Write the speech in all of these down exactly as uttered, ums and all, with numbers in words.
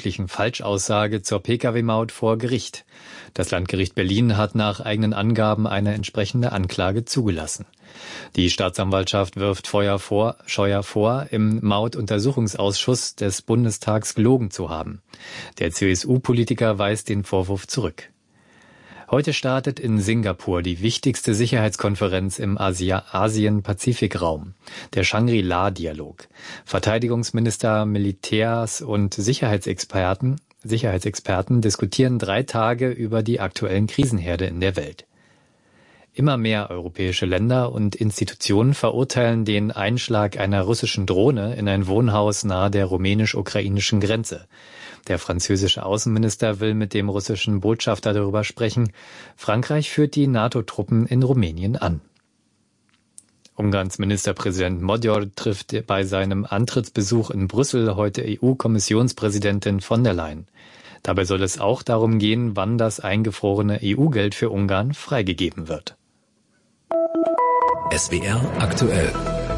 möglichen Falschaussage zur P K W-Maut vor Gericht. Das Landgericht Berlin hat nach eigenen Angaben eine entsprechende Anklage zugelassen. Die Staatsanwaltschaft wirft Feuer vor, Scheuer vor, im Mautuntersuchungsausschuss des Bundestags gelogen zu haben. Der C S U-Politiker weist den Vorwurf zurück. Heute startet in Singapur die wichtigste Sicherheitskonferenz im Asia- Asien-Pazifik-Raum, der Shangri-La-Dialog. Verteidigungsminister, Militärs und Sicherheitsexperten, Sicherheitsexperten diskutieren drei Tage über die aktuellen Krisenherde in der Welt. Immer mehr europäische Länder und Institutionen verurteilen den Einschlag einer russischen Drohne in ein Wohnhaus nahe der rumänisch-ukrainischen Grenze. Der französische Außenminister will mit dem russischen Botschafter darüber sprechen. Frankreich führt die NATO-Truppen in Rumänien an. Ungarns Ministerpräsident Magyar trifft bei seinem Antrittsbesuch in Brüssel heute E U-Kommissionspräsidentin von der Leyen. Dabei soll es auch darum gehen, wann das eingefrorene E U-Geld für Ungarn freigegeben wird. S W R aktuell.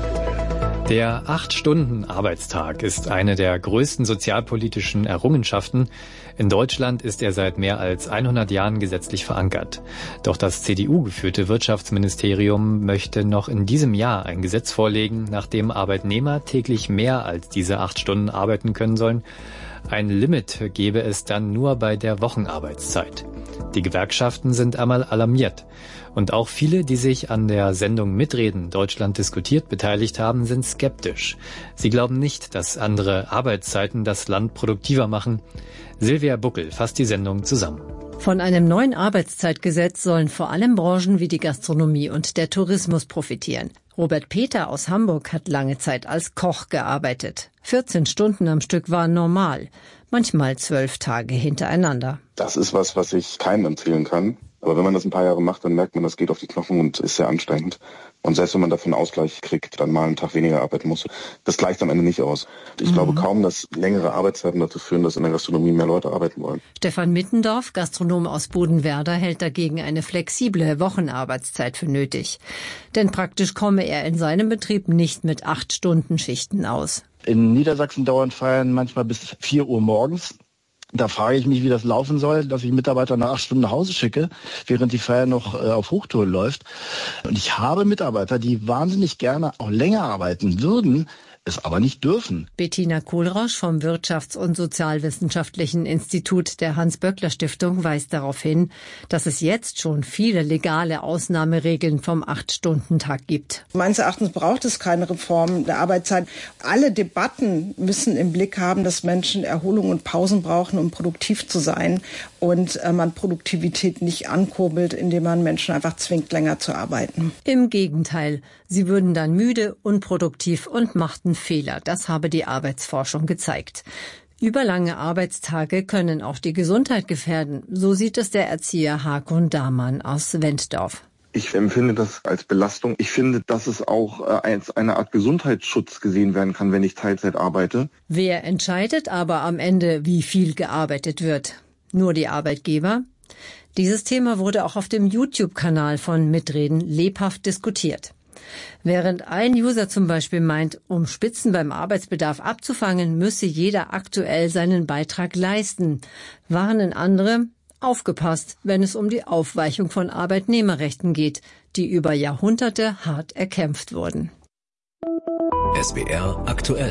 Der Acht-Stunden-Arbeitstag ist eine der größten sozialpolitischen Errungenschaften. In Deutschland ist er seit mehr als hundert Jahren gesetzlich verankert. Doch das C D U-geführte Wirtschaftsministerium möchte noch in diesem Jahr ein Gesetz vorlegen, nach dem Arbeitnehmer täglich mehr als diese acht Stunden arbeiten können sollen. Ein Limit gäbe es dann nur bei der Wochenarbeitszeit. Die Gewerkschaften sind einmal alarmiert. Und auch viele, die sich an der Sendung Mitreden Deutschland diskutiert beteiligt haben, sind skeptisch. Sie glauben nicht, dass andere Arbeitszeiten das Land produktiver machen. Silvia Buckel fasst die Sendung zusammen. Von einem neuen Arbeitszeitgesetz sollen vor allem Branchen wie die Gastronomie und der Tourismus profitieren. Robert Peter aus Hamburg hat lange Zeit als Koch gearbeitet. vierzehn Stunden am Stück waren normal, manchmal zwölf Tage hintereinander. Das ist was, was ich keinem empfehlen kann. Aber wenn man das ein paar Jahre macht, dann merkt man, das geht auf die Knochen und ist sehr anstrengend. Und selbst wenn man dafür einen Ausgleich kriegt, dann mal einen Tag weniger arbeiten muss, das gleicht am Ende nicht aus. Ich mhm. glaube kaum, dass längere Arbeitszeiten dazu führen, dass in der Gastronomie mehr Leute arbeiten wollen. Stefan Mittendorf, Gastronom aus Bodenwerder, hält dagegen eine flexible Wochenarbeitszeit für nötig. Denn praktisch komme er in seinem Betrieb nicht mit acht Stunden Schichten aus. In Niedersachsen dauern Feiern manchmal bis vier Uhr morgens. Da frage ich mich, wie das laufen soll, dass ich Mitarbeiter nach acht Stunden nach Hause schicke, während die Feier noch äh, auf Hochtouren läuft. Und ich habe Mitarbeiter, die wahnsinnig gerne auch länger arbeiten würden, es aber nicht dürfen. Bettina Kohlrausch vom Wirtschafts- und Sozialwissenschaftlichen Institut der Hans-Böckler-Stiftung weist darauf hin, dass es jetzt schon viele legale Ausnahmeregeln vom Acht-Stunden-Tag gibt. Meines Erachtens braucht es keine Reform der Arbeitszeit. Alle Debatten müssen im Blick haben, dass Menschen Erholung und Pausen brauchen, um produktiv zu sein. Und äh, man Produktivität nicht ankurbelt, indem man Menschen einfach zwingt, länger zu arbeiten. Im Gegenteil, sie würden dann müde, unproduktiv und machten Fehler. Das habe die Arbeitsforschung gezeigt. Überlange Arbeitstage können auch die Gesundheit gefährden. So sieht es der Erzieher Hakon Dahmann aus Wenddorf. Ich empfinde das als Belastung. Ich finde, dass es auch als eine Art Gesundheitsschutz gesehen werden kann, wenn ich Teilzeit arbeite. Wer entscheidet aber am Ende, wie viel gearbeitet wird? Nur die Arbeitgeber? Dieses Thema wurde auch auf dem YouTube-Kanal von Mitreden lebhaft diskutiert. Während ein User zum Beispiel meint, um Spitzen beim Arbeitsbedarf abzufangen, müsse jeder aktuell seinen Beitrag leisten, warnen andere, aufgepasst, wenn es um die Aufweichung von Arbeitnehmerrechten geht, die über Jahrhunderte hart erkämpft wurden. S W R aktuell.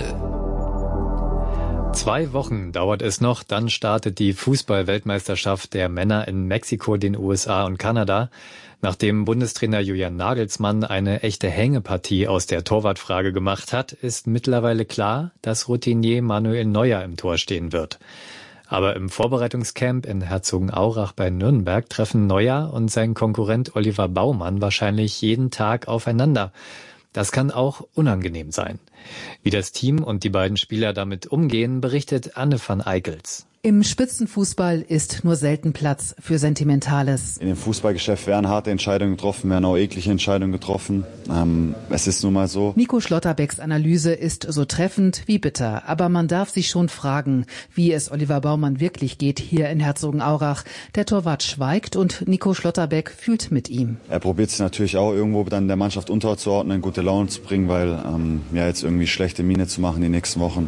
Zwei Wochen dauert es noch, dann startet die Fußball-Weltmeisterschaft der Männer in Mexiko, den U S A und Kanada. Nachdem Bundestrainer Julian Nagelsmann eine echte Hängepartie aus der Torwartfrage gemacht hat, ist mittlerweile klar, dass Routinier Manuel Neuer im Tor stehen wird. Aber im Vorbereitungscamp in Herzogenaurach bei Nürnberg treffen Neuer und sein Konkurrent Oliver Baumann wahrscheinlich jeden Tag aufeinander. Das kann auch unangenehm sein. Wie das Team und die beiden Spieler damit umgehen, berichtet Anne van Eickels. Im Spitzenfußball ist nur selten Platz für Sentimentales. In dem Fußballgeschäft werden harte Entscheidungen getroffen, werden auch eklige Entscheidungen getroffen. Ähm, es ist nun mal so. Nico Schlotterbecks Analyse ist so treffend wie bitter. Aber man darf sich schon fragen, wie es Oliver Baumann wirklich geht hier in Herzogenaurach. Der Torwart schweigt und Nico Schlotterbeck fühlt mit ihm. Er probiert es natürlich auch irgendwo dann der Mannschaft unterzuordnen, gute Laune zu bringen, weil ähm, ja jetzt irgendwie schlechte Miene zu machen die nächsten Wochen,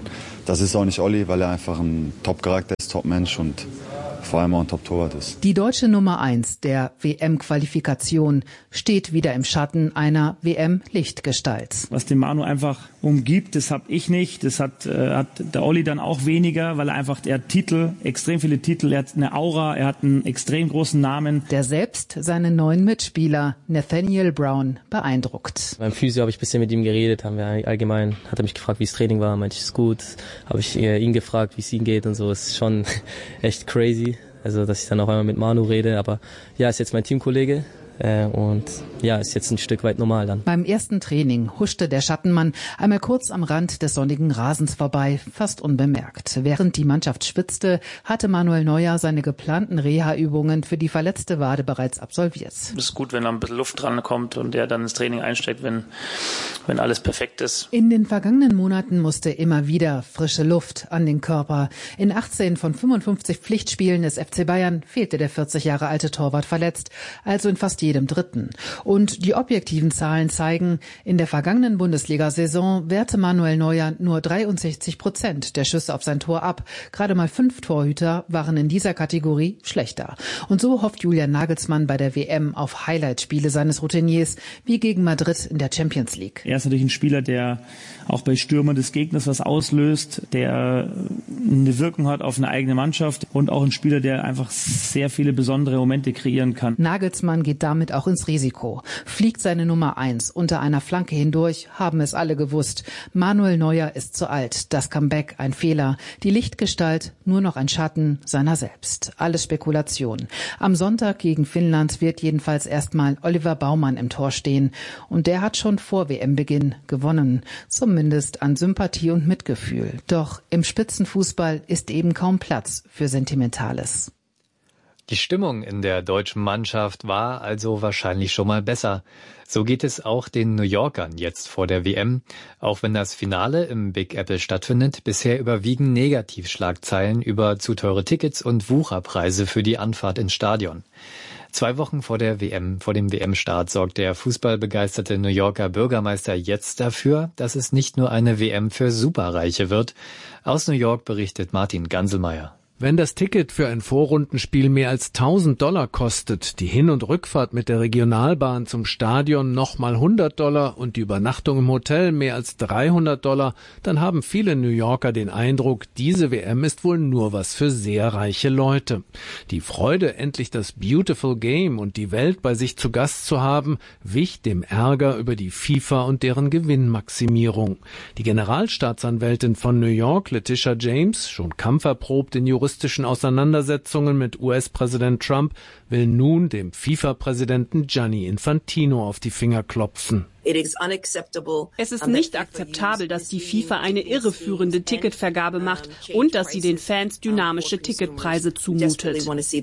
Das ist auch nicht Olli, weil er einfach ein Top-Charakter ist, Top-Mensch und vor allem auch ein Top-Torwart ist. Die deutsche Nummer eins der W M-Qualifikation steht wieder im Schatten einer W M-Lichtgestalt. Was den Manu einfach umgibt, das habe ich nicht. Das hat, äh, hat der Olli dann auch weniger, weil er einfach, er hat Titel, extrem viele Titel, er hat eine Aura, er hat einen extrem großen Namen. Der selbst seinen neuen Mitspieler Nathaniel Brown beeindruckt. Beim Physio habe ich ein bisschen mit ihm geredet, haben wir allgemein, hat er mich gefragt, wie das Training war, meinte ich, ist gut. Habe ich äh, ihn gefragt, wie es ihm geht und so, ist schon echt crazy. Also, dass ich dann auch einmal mit Manu rede, aber ja, ist jetzt mein Teamkollege. Äh, und ja, ist jetzt ein Stück weit normal dann. Beim ersten Training huschte der Schattenmann einmal kurz am Rand des sonnigen Rasens vorbei, fast unbemerkt. Während die Mannschaft schwitzte, hatte Manuel Neuer seine geplanten Reha-Übungen für die verletzte Wade bereits absolviert. Es ist gut, wenn da ein bisschen Luft dran kommt und der dann ins Training einsteigt, wenn, wenn alles perfekt ist. In den vergangenen Monaten musste immer wieder frische Luft an den Körper. In achtzehn von fünfundfünfzig Pflichtspielen des F C Bayern fehlte der vierzig Jahre alte Torwart verletzt, also in fast jedem dritten. Und die objektiven Zahlen zeigen, in der vergangenen Bundesliga-Saison wehrte Manuel Neuer nur dreiundsechzig Prozent der Schüsse auf sein Tor ab. Gerade mal fünf Torhüter waren in dieser Kategorie schlechter. Und so hofft Julian Nagelsmann bei der W M auf Highlight-Spiele seines Routiniers, wie gegen Madrid in der Champions League. Er ist natürlich ein Spieler, der auch bei Stürmern des Gegners was auslöst, der eine Wirkung hat auf eine eigene Mannschaft und auch ein Spieler, der einfach sehr viele besondere Momente kreieren kann. Nagelsmann geht damit auch ins Risiko. Fliegt seine Nummer eins unter einer Flanke hindurch, haben es alle gewusst. Manuel Neuer ist zu alt. Das Comeback ein Fehler. Die Lichtgestalt nur noch ein Schatten seiner selbst. Alles Spekulation. Am Sonntag gegen Finnland wird jedenfalls erstmal Oliver Baumann im Tor stehen. Und der hat schon vor W M-Beginn gewonnen. Zumindest an Sympathie und Mitgefühl. Doch im Spitzenfußball ist eben kaum Platz für Sentimentales. Die Stimmung in der deutschen Mannschaft war also wahrscheinlich schon mal besser. So geht es auch den New Yorkern jetzt vor der W M. Auch wenn das Finale im Big Apple stattfindet, bisher überwiegen Negativschlagzeilen über zu teure Tickets und Wucherpreise für die Anfahrt ins Stadion. Zwei Wochen vor der W M, vor dem W M-Start, sorgt der fußballbegeisterte New Yorker Bürgermeister jetzt dafür, dass es nicht nur eine W M für Superreiche wird. Aus New York berichtet Martin Ganselmeier. Wenn das Ticket für ein Vorrundenspiel mehr als tausend Dollar kostet, die Hin- und Rückfahrt mit der Regionalbahn zum Stadion nochmal hundert Dollar und die Übernachtung im Hotel mehr als dreihundert Dollar, dann haben viele New Yorker den Eindruck, diese W M ist wohl nur was für sehr reiche Leute. Die Freude, endlich das Beautiful Game und die Welt bei sich zu Gast zu haben, wich dem Ärger über die FIFA und deren Gewinnmaximierung. Die Generalstaatsanwältin von New York, Letitia James, schon kampferprobt in juristischen Auseinandersetzungen mit U S-Präsident Trump, will nun dem FIFA-Präsidenten Gianni Infantino auf die Finger klopfen. Es ist nicht akzeptabel, dass die FIFA eine irreführende Ticketvergabe macht und dass sie den Fans dynamische Ticketpreise zumutet.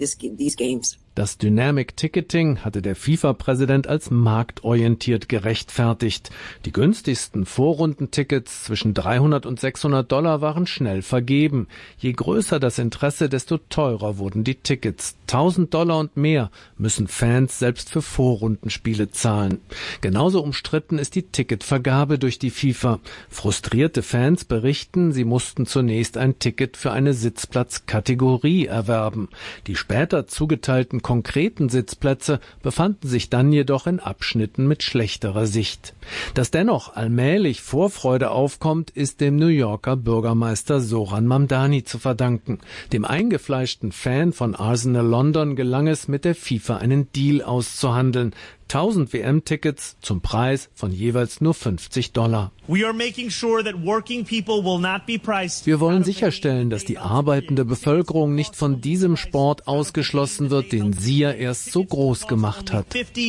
Das Dynamic Ticketing hatte der FIFA-Präsident als marktorientiert gerechtfertigt. Die günstigsten Vorrundentickets zwischen dreihundert und sechshundert Dollar waren schnell vergeben. Je größer das Interesse, desto teurer wurden die Tickets. tausend Dollar und mehr müssen Fans selbst für Vorrundenspiele zahlen. Genauso umstritten ist die Ticketvergabe durch die FIFA. Frustrierte Fans berichten, sie mussten zunächst ein Ticket für eine Sitzplatzkategorie erwerben. Die später zugeteilten konkreten Sitzplätze befanden sich dann jedoch in Abschnitten mit schlechterer Sicht. Dass dennoch allmählich Vorfreude aufkommt, ist dem New Yorker Bürgermeister Zoran Mamdani zu verdanken. Dem eingefleischten Fan von Arsenal London gelang es, mit der FIFA einen Deal auszuhandeln. tausend W M-Tickets zum Preis von jeweils nur fünfzig Dollar. Wir wollen sicherstellen, dass die arbeitende Bevölkerung nicht von diesem Sport ausgeschlossen wird, den sie ja erst so groß gemacht hat.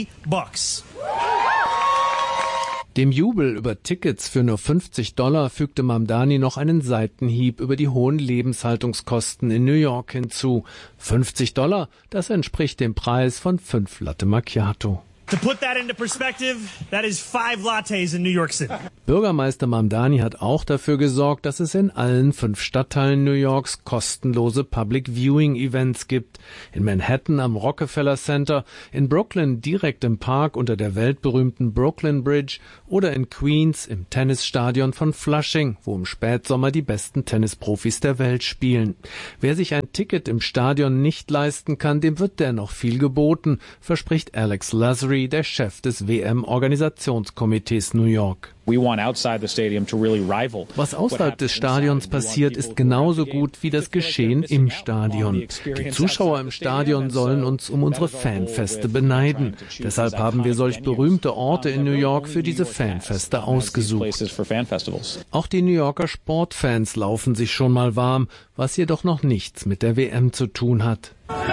Dem Jubel über Tickets für nur fünfzig Dollar fügte Mamdani noch einen Seitenhieb über die hohen Lebenshaltungskosten in New York hinzu. fünfzig Dollar, das entspricht dem Preis von fünf Latte Macchiato. To put that into perspective, that is five lattes in New York City. Bürgermeister Mamdani hat auch dafür gesorgt, dass es in allen fünf Stadtteilen New Yorks kostenlose Public Viewing Events gibt. In Manhattan am Rockefeller Center, in Brooklyn direkt im Park unter der weltberühmten Brooklyn Bridge oder in Queens im Tennisstadion von Flushing, wo im Spätsommer die besten Tennisprofis der Welt spielen. Wer sich ein Ticket im Stadion nicht leisten kann, dem wird dennoch viel geboten, verspricht Alex Lasry, der Chef des W M-Organisationskomitees New York. Was außerhalb des Stadions passiert, ist genauso gut wie das Geschehen im Stadion. Die Zuschauer im Stadion sollen uns um unsere Fanfeste beneiden. Deshalb haben wir solch berühmte Orte in New York für diese Fanfeste ausgesucht. Auch die New Yorker Sportfans laufen sich schon mal warm, was jedoch noch nichts mit der W M zu tun hat.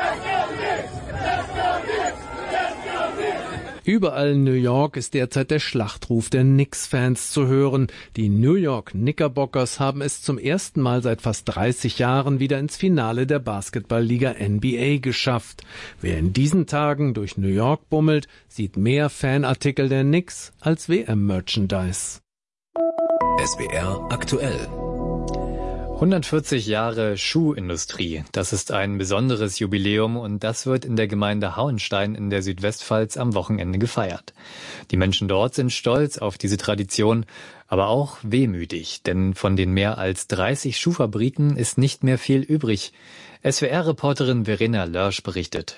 Überall in New York ist derzeit der Schlachtruf der Knicks-Fans zu hören. Die New York Knickerbockers haben es zum ersten Mal seit fast dreißig Jahren wieder ins Finale der Basketballliga N B A geschafft. Wer in diesen Tagen durch New York bummelt, sieht mehr Fanartikel der Knicks als W M-Merchandise. S W R aktuell. hundertvierzig Jahre Schuhindustrie. Das ist ein besonderes Jubiläum und das wird in der Gemeinde Hauenstein in der Südwestpfalz am Wochenende gefeiert. Die Menschen dort sind stolz auf diese Tradition, aber auch wehmütig, denn von den mehr als dreißig Schuhfabriken ist nicht mehr viel übrig. S W R-Reporterin Verena Lörsch berichtet.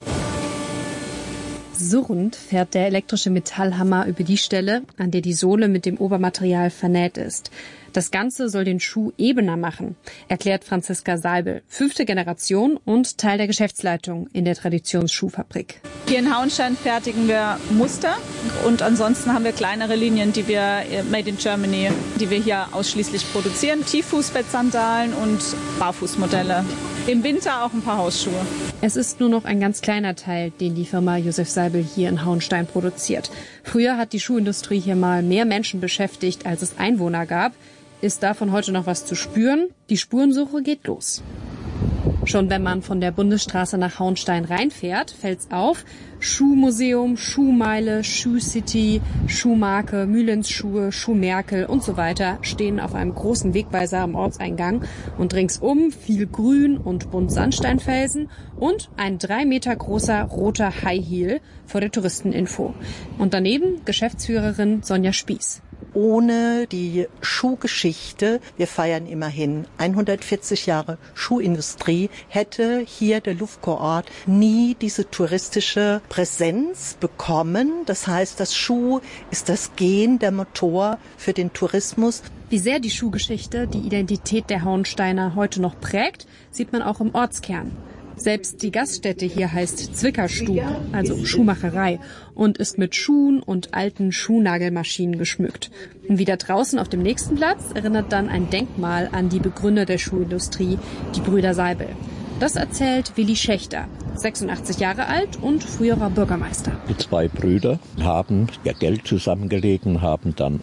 Surrend fährt der elektrische Metallhammer über die Stelle, an der die Sohle mit dem Obermaterial vernäht ist. Das Ganze soll den Schuh ebener machen, erklärt Franziska Seibel, fünfte Generation und Teil der Geschäftsleitung in der Traditionsschuhfabrik. Hier in Hauenstein fertigen wir Muster und ansonsten haben wir kleinere Linien, die wir Made in Germany, die wir hier ausschließlich produzieren. Tieffußbettsandalen und Barfußmodelle. Im Winter auch ein paar Hausschuhe. Es ist nur noch ein ganz kleiner Teil, den die Firma Josef Seibel hier in Hauenstein produziert. Früher hat die Schuhindustrie hier mal mehr Menschen beschäftigt, als es Einwohner gab. Ist davon heute noch was zu spüren? Die Spurensuche geht los. Schon wenn man von der Bundesstraße nach Hauenstein reinfährt, fällt's auf. Schuhmuseum, Schuhmeile, Schuhcity, Schuhmarke, Mühlens-Schuhe, Schuhmerkel und so weiter stehen auf einem großen Wegweiser am Ortseingang. Und ringsum viel Grün und bunt Sandsteinfelsen und ein drei Meter großer roter High Heel vor der Touristeninfo. Und daneben Geschäftsführerin Sonja Spieß. Ohne die Schuhgeschichte, wir feiern immerhin hundertvierzig Jahre Schuhindustrie, hätte hier der Lufko-Ort nie diese touristische Präsenz bekommen. Das heißt, das Schuh ist das Gen, der Motor für den Tourismus. Wie sehr die Schuhgeschichte die Identität der Hauensteiner heute noch prägt, sieht man auch im Ortskern. Selbst die Gaststätte hier heißt Zwickerstub, also Schuhmacherei, und ist mit Schuhen und alten Schuhnagelmaschinen geschmückt. Und wieder draußen auf dem nächsten Platz erinnert dann ein Denkmal an die Begründer der Schuhindustrie, die Brüder Seibel. Das erzählt Willi Schächter, sechsundachtzig Jahre alt und früherer Bürgermeister. Die zwei Brüder haben ja Geld zusammengelegt, haben dann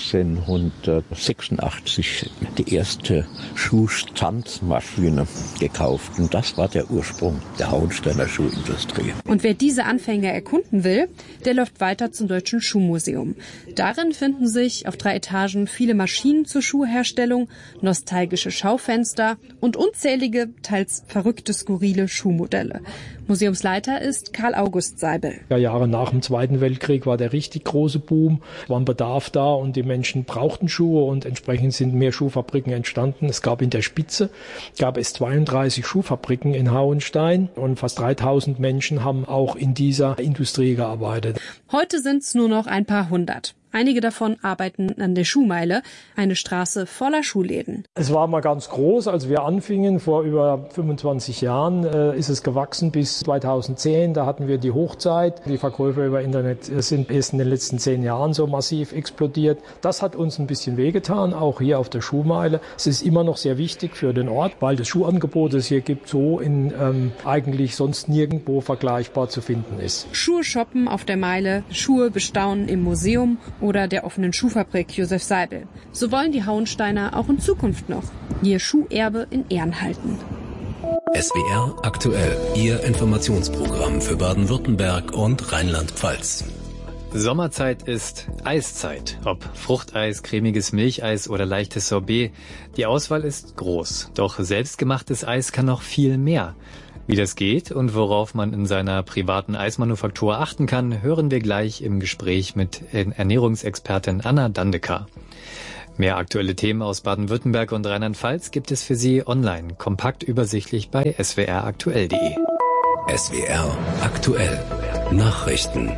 achtzehnhundertsechsundachtzig die erste Schuhstanzmaschine gekauft. Und das war der Ursprung der Hauensteiner Schuhindustrie. Und wer diese Anfänge erkunden will, der läuft weiter zum Deutschen Schuhmuseum. Darin finden sich auf drei Etagen viele Maschinen zur Schuhherstellung, nostalgische Schaufenster und unzählige, teils verrückte, skurrile Schuhmodelle. Museumsleiter ist Karl August Seibel. Ja, Jahre nach dem Zweiten Weltkrieg war der richtig große Boom, war ein Bedarf da und die Menschen brauchten Schuhe und entsprechend sind mehr Schuhfabriken entstanden. Es gab in der Spitze, gab es zweiunddreißig Schuhfabriken in Hauenstein und fast dreitausend Menschen haben auch in dieser Industrie gearbeitet. Heute sind es nur noch ein paar hundert. Einige davon arbeiten an der Schuhmeile, eine Straße voller Schuhläden. Es war mal ganz groß, als wir anfingen, vor über fünfundzwanzig Jahren äh, ist es gewachsen bis zweitausendzehn. Da hatten wir die Hochzeit. Die Verkäufe über Internet sind erst in den letzten zehn Jahren so massiv explodiert. Das hat uns ein bisschen wehgetan, auch hier auf der Schuhmeile. Es ist immer noch sehr wichtig für den Ort, weil das Schuhangebot, das es hier gibt, so in ähm, eigentlich sonst nirgendwo vergleichbar zu finden ist. Schuhe shoppen auf der Meile, Schuhe bestaunen im Museum oder der offenen Schuhfabrik Josef Seibel. So wollen die Hauensteiner auch in Zukunft noch ihr Schuherbe in Ehren halten. S W R aktuell, Ihr Informationsprogramm für Baden-Württemberg und Rheinland-Pfalz. Sommerzeit ist Eiszeit. Ob Fruchteis, cremiges Milcheis oder leichtes Sorbet, die Auswahl ist groß. Doch selbstgemachtes Eis kann noch viel mehr. Wie das geht und worauf man in seiner privaten Eismanufaktur achten kann, hören wir gleich im Gespräch mit Ernährungsexpertin Anna Dandecker. Mehr aktuelle Themen aus Baden-Württemberg und Rheinland-Pfalz gibt es für Sie online, kompakt übersichtlich bei s w r aktuell punkt d e. S W R aktuell. Nachrichten.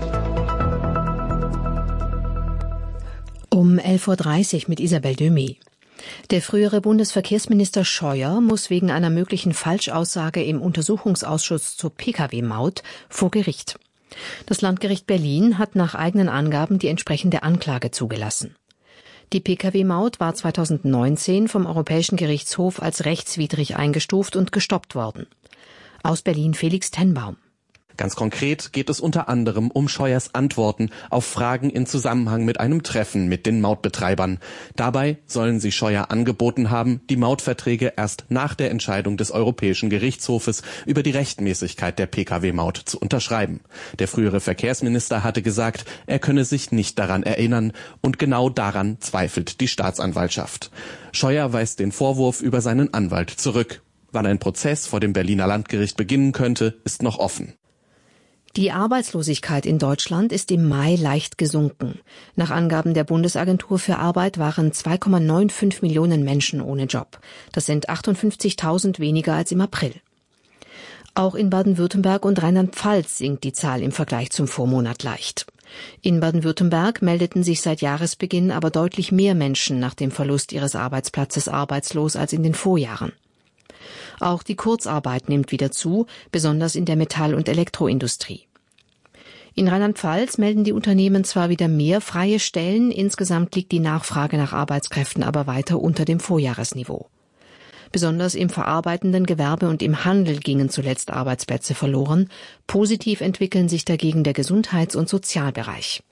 Um elf Uhr dreißig mit Isabel Dömi. Der frühere Bundesverkehrsminister Scheuer muss wegen einer möglichen Falschaussage im Untersuchungsausschuss zur P K W-Maut vor Gericht. Das Landgericht Berlin hat nach eigenen Angaben die entsprechende Anklage zugelassen. Die P K W-Maut war zweitausendneunzehn vom Europäischen Gerichtshof als rechtswidrig eingestuft und gestoppt worden. Aus Berlin Felix Tenbaum. Ganz konkret geht es unter anderem um Scheuers Antworten auf Fragen in Zusammenhang mit einem Treffen mit den Mautbetreibern. Dabei sollen sie Scheuer angeboten haben, die Mautverträge erst nach der Entscheidung des Europäischen Gerichtshofes über die Rechtmäßigkeit der P K W-Maut zu unterschreiben. Der frühere Verkehrsminister hatte gesagt, er könne sich nicht daran erinnern, und genau daran zweifelt die Staatsanwaltschaft. Scheuer weist den Vorwurf über seinen Anwalt zurück. Wann ein Prozess vor dem Berliner Landgericht beginnen könnte, ist noch offen. Die Arbeitslosigkeit in Deutschland ist im Mai leicht gesunken. Nach Angaben der Bundesagentur für Arbeit waren zwei Komma fünfundneunzig Millionen Menschen ohne Job. Das sind achtundfünfzigtausend weniger als im April. Auch in Baden-Württemberg und Rheinland-Pfalz sinkt die Zahl im Vergleich zum Vormonat leicht. In Baden-Württemberg meldeten sich seit Jahresbeginn aber deutlich mehr Menschen nach dem Verlust ihres Arbeitsplatzes arbeitslos als in den Vorjahren. Auch die Kurzarbeit nimmt wieder zu, besonders in der Metall- und Elektroindustrie. In Rheinland-Pfalz melden die Unternehmen zwar wieder mehr freie Stellen, insgesamt liegt die Nachfrage nach Arbeitskräften aber weiter unter dem Vorjahresniveau. Besonders im verarbeitenden Gewerbe und im Handel gingen zuletzt Arbeitsplätze verloren. Positiv entwickeln sich dagegen der Gesundheits- und Sozialbereich.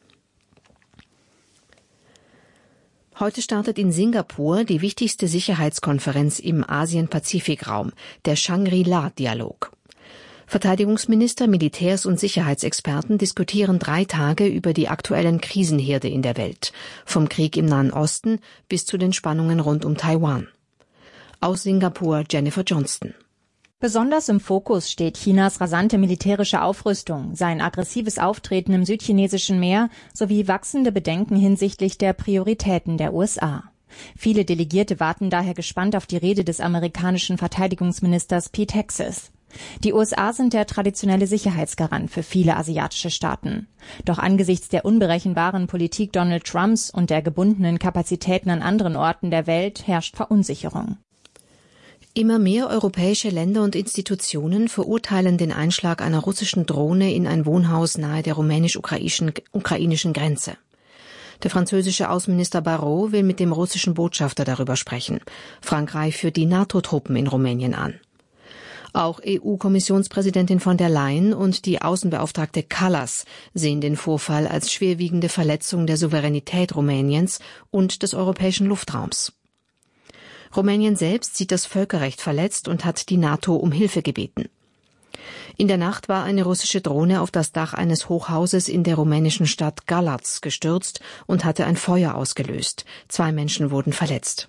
Heute startet in Singapur die wichtigste Sicherheitskonferenz im Asien-Pazifik-Raum, der Shangri-La-Dialog. Verteidigungsminister, Militärs und Sicherheitsexperten diskutieren drei Tage über die aktuellen Krisenherde in der Welt, vom Krieg im Nahen Osten bis zu den Spannungen rund um Taiwan. Aus Singapur Jennifer Johnston. Besonders im Fokus steht Chinas rasante militärische Aufrüstung, sein aggressives Auftreten im südchinesischen Meer sowie wachsende Bedenken hinsichtlich der Prioritäten der U S A. Viele Delegierte warten daher gespannt auf die Rede des amerikanischen Verteidigungsministers Pete Hegseth. Die U S A sind der traditionelle Sicherheitsgarant für viele asiatische Staaten. Doch angesichts der unberechenbaren Politik Donald Trumps und der gebundenen Kapazitäten an anderen Orten der Welt herrscht Verunsicherung. Immer mehr europäische Länder und Institutionen verurteilen den Einschlag einer russischen Drohne in ein Wohnhaus nahe der rumänisch-ukrainischen Grenze. Der französische Außenminister Barrot will mit dem russischen Botschafter darüber sprechen. Frankreich führt die NATO-Truppen in Rumänien an. Auch E U-Kommissionspräsidentin von der Leyen und die Außenbeauftragte Kallas sehen den Vorfall als schwerwiegende Verletzung der Souveränität Rumäniens und des europäischen Luftraums. Rumänien selbst sieht das Völkerrecht verletzt und hat die NATO um Hilfe gebeten. In der Nacht war eine russische Drohne auf das Dach eines Hochhauses in der rumänischen Stadt Galați gestürzt und hatte ein Feuer ausgelöst. Zwei Menschen wurden verletzt.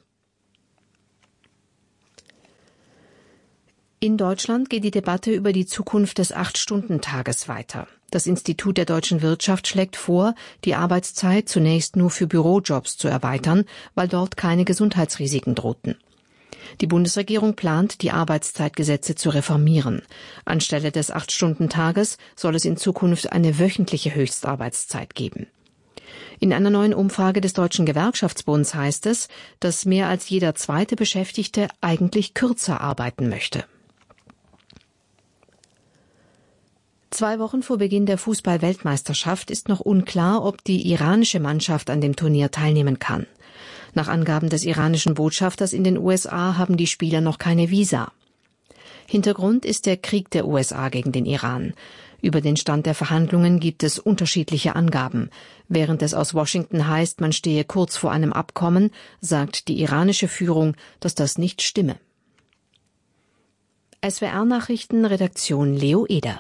In Deutschland geht die Debatte über die Zukunft des Acht-Stunden-Tages weiter. Das Institut der deutschen Wirtschaft schlägt vor, die Arbeitszeit zunächst nur für Bürojobs zu erweitern, weil dort keine Gesundheitsrisiken drohten. Die Bundesregierung plant, die Arbeitszeitgesetze zu reformieren. Anstelle des Acht-Stunden-Tages soll es in Zukunft eine wöchentliche Höchstarbeitszeit geben. In einer neuen Umfrage des Deutschen Gewerkschaftsbunds heißt es, dass mehr als jeder zweite Beschäftigte eigentlich kürzer arbeiten möchte. Zwei Wochen vor Beginn der Fußball-Weltmeisterschaft ist noch unklar, ob die iranische Mannschaft an dem Turnier teilnehmen kann. Nach Angaben des iranischen Botschafters in den U S A haben die Spieler noch keine Visa. Hintergrund ist der Krieg der U S A gegen den Iran. Über den Stand der Verhandlungen gibt es unterschiedliche Angaben. Während es aus Washington heißt, man stehe kurz vor einem Abkommen, sagt die iranische Führung, dass das nicht stimme. S W R-Nachrichten, Redaktion Leo Eder.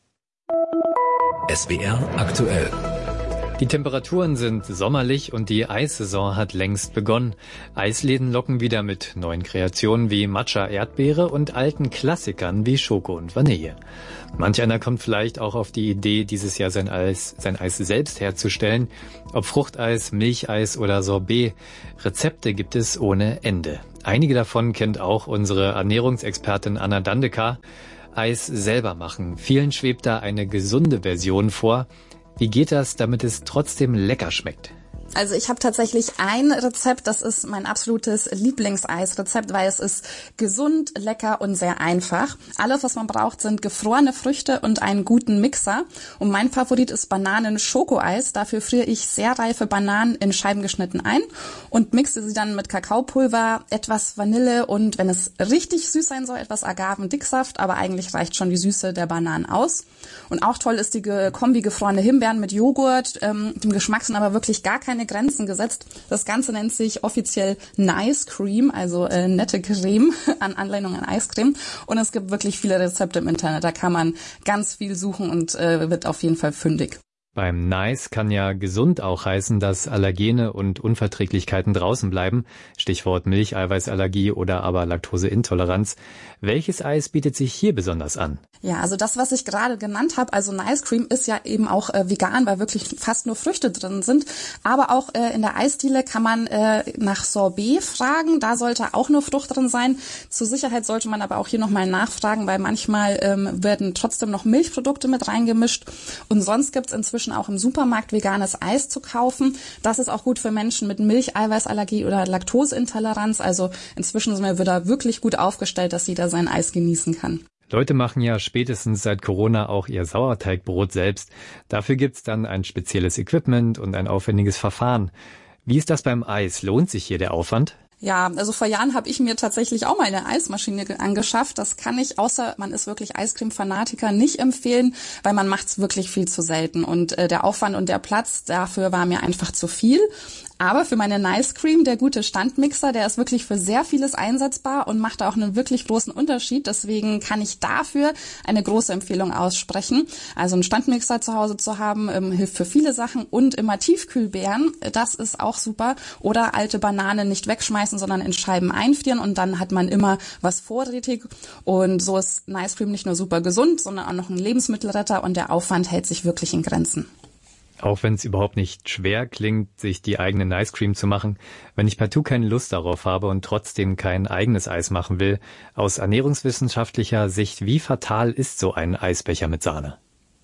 S W R aktuell. Die Temperaturen sind sommerlich und die Eissaison hat längst begonnen. Eisläden locken wieder mit neuen Kreationen wie Matcha Erdbeere und alten Klassikern wie Schoko und Vanille. Manch einer kommt vielleicht auch auf die Idee, dieses Jahr sein Eis, sein Eis selbst herzustellen. Ob Fruchteis, Milcheis oder Sorbet. Rezepte gibt es ohne Ende. Einige davon kennt auch unsere Ernährungsexpertin Anna Dandecker. Eis selber machen. Vielen schwebt da eine gesunde Version vor. Wie geht das, damit es trotzdem lecker schmeckt? Also ich habe tatsächlich ein Rezept, das ist mein absolutes Lieblingseisrezept, weil es ist gesund, lecker und sehr einfach. Alles, was man braucht, sind gefrorene Früchte und einen guten Mixer. Und mein Favorit ist Bananen-Schokoeis. Dafür friere ich sehr reife Bananen in Scheiben geschnitten ein und mixe sie dann mit Kakaopulver, etwas Vanille und, wenn es richtig süß sein soll, etwas Agavendicksaft. Aber eigentlich reicht schon die Süße der Bananen aus. Und auch toll ist die Kombi gefrorene Himbeeren mit Joghurt. Ähm, dem Geschmack sind aber wirklich gar keine Grenzen gesetzt. Das Ganze nennt sich offiziell Nice Cream, also äh, nette Creme, an Anlehnung an Eiscreme. Und es gibt wirklich viele Rezepte im Internet. Da kann man ganz viel suchen und äh, wird auf jeden Fall fündig. Beim Nice kann ja gesund auch heißen, dass Allergene und Unverträglichkeiten draußen bleiben. Stichwort Milcheiweißallergie oder aber Laktoseintoleranz. Welches Eis bietet sich hier besonders an? Ja, also das, was ich gerade genannt habe, also Nice Cream, ist ja eben auch äh, vegan, weil wirklich fast nur Früchte drin sind. Aber auch äh, in der Eisdiele kann man äh, nach Sorbet fragen. Da sollte auch nur Frucht drin sein. Zur Sicherheit sollte man aber auch hier nochmal nachfragen, weil manchmal ähm, werden trotzdem noch Milchprodukte mit reingemischt. Und sonst gibt's inzwischen auch im Supermarkt veganes Eis zu kaufen. Das ist auch gut für Menschen mit Milcheiweißallergie oder Laktoseintoleranz. Also inzwischen sind wir da wirklich gut aufgestellt, dass jeder sein Eis genießen kann. Leute machen ja spätestens seit Corona auch ihr Sauerteigbrot selbst. Dafür gibt's dann ein spezielles Equipment und ein aufwendiges Verfahren. Wie ist das beim Eis? Lohnt sich hier der Aufwand? Ja, also vor Jahren habe ich mir tatsächlich auch mal eine Eismaschine angeschafft. Das kann ich, außer man ist wirklich Eiscreme-Fanatiker, nicht empfehlen, weil man macht's wirklich viel zu selten. Und äh, der Aufwand und der Platz dafür war mir einfach zu viel. Aber für meine Nice Cream, der gute Standmixer, der ist wirklich für sehr vieles einsetzbar und macht auch einen wirklich großen Unterschied. Deswegen kann ich dafür eine große Empfehlung aussprechen. Also einen Standmixer zu Hause zu haben, ähm, hilft für viele Sachen. Und immer Tiefkühlbeeren, das ist auch super. Oder alte Bananen nicht wegschmeißen, sondern in Scheiben einfrieren. Und dann hat man immer was vorrätig. Und so ist Nice Cream nicht nur super gesund, sondern auch noch ein Lebensmittelretter. Und der Aufwand hält sich wirklich in Grenzen. Auch wenn es überhaupt nicht schwer klingt, sich die eigene Nice Cream zu machen, wenn ich partout keine Lust darauf habe und trotzdem kein eigenes Eis machen will, aus ernährungswissenschaftlicher Sicht, wie fatal ist so ein Eisbecher mit Sahne?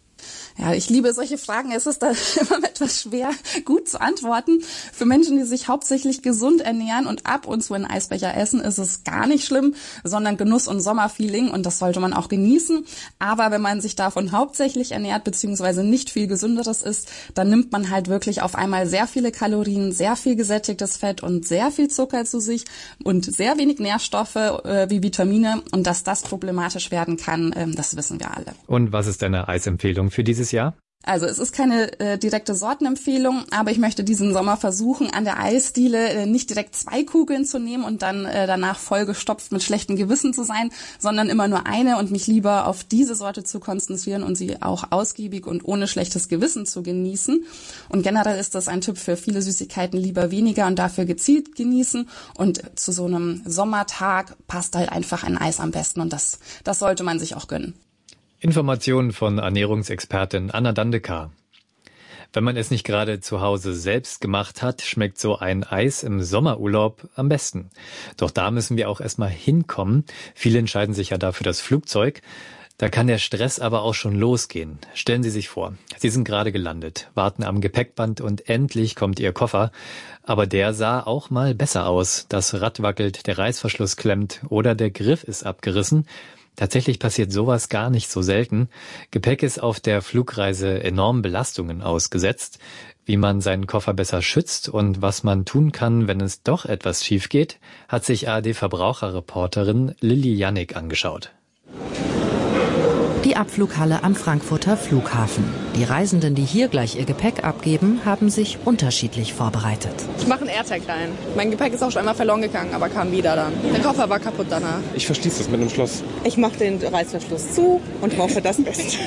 Ja, ich liebe solche Fragen. Es ist da immer etwas schwer, gut zu antworten. Für Menschen, die sich hauptsächlich gesund ernähren und ab und zu einen Eisbecher essen, ist es gar nicht schlimm, sondern Genuss und Sommerfeeling, und das sollte man auch genießen. Aber wenn man sich davon hauptsächlich ernährt, beziehungsweise nicht viel Gesünderes isst, dann nimmt man halt wirklich auf einmal sehr viele Kalorien, sehr viel gesättigtes Fett und sehr viel Zucker zu sich und sehr wenig Nährstoffe äh, wie Vitamine. Und dass das problematisch werden kann, äh, das wissen wir alle. Und was ist deine Eisempfehlung für dieses Jahr? Also es ist keine äh, direkte Sortenempfehlung, aber ich möchte diesen Sommer versuchen, an der Eisdiele äh, nicht direkt zwei Kugeln zu nehmen und dann äh, danach vollgestopft mit schlechtem Gewissen zu sein, sondern immer nur eine und mich lieber auf diese Sorte zu konzentrieren und sie auch ausgiebig und ohne schlechtes Gewissen zu genießen. Und generell ist das ein Tipp für viele Süßigkeiten: lieber weniger und dafür gezielt genießen. Und zu so einem Sommertag passt halt einfach ein Eis am besten, und das, das sollte man sich auch gönnen. Informationen von Ernährungsexpertin Anna Dandecker. Wenn man es nicht gerade zu Hause selbst gemacht hat, schmeckt so ein Eis im Sommerurlaub am besten. Doch da müssen wir auch erstmal hinkommen. Viele entscheiden sich ja dafür das Flugzeug. Da kann der Stress aber auch schon losgehen. Stellen Sie sich vor, Sie sind gerade gelandet, warten am Gepäckband und endlich kommt Ihr Koffer. Aber der sah auch mal besser aus. Das Rad wackelt, der Reißverschluss klemmt oder der Griff ist abgerissen. Tatsächlich passiert sowas gar nicht so selten. Gepäck ist auf der Flugreise enormen Belastungen ausgesetzt. Wie man seinen Koffer besser schützt und was man tun kann, wenn es doch etwas schief geht, hat sich A R D-Verbraucherreporterin Lilly Jannik angeschaut. Die Abflughalle am Frankfurter Flughafen. Die Reisenden, die hier gleich ihr Gepäck abgeben, haben sich unterschiedlich vorbereitet. Ich mache einen AirTag rein. Mein Gepäck ist auch schon einmal verloren gegangen, aber kam wieder dann. Der Koffer war kaputt danach. Ich verschließe das mit einem Schloss. Ich mache den Reißverschluss zu und hoffe das Beste.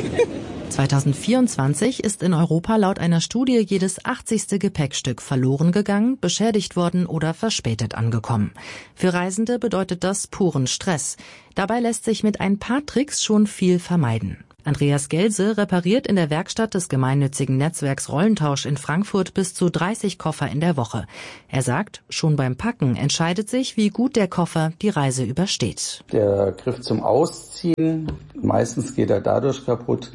zweitausendvierundzwanzig ist in Europa laut einer Studie jedes achtzigste Gepäckstück verloren gegangen, beschädigt worden oder verspätet angekommen. Für Reisende bedeutet das puren Stress. Dabei lässt sich mit ein paar Tricks schon viel vermeiden. Andreas Gelse repariert in der Werkstatt des gemeinnützigen Netzwerks Rollentausch in Frankfurt bis zu dreißig Koffer in der Woche. Er sagt, schon beim Packen entscheidet sich, wie gut der Koffer die Reise übersteht. Der Griff zum Ausziehen, meistens geht er dadurch kaputt,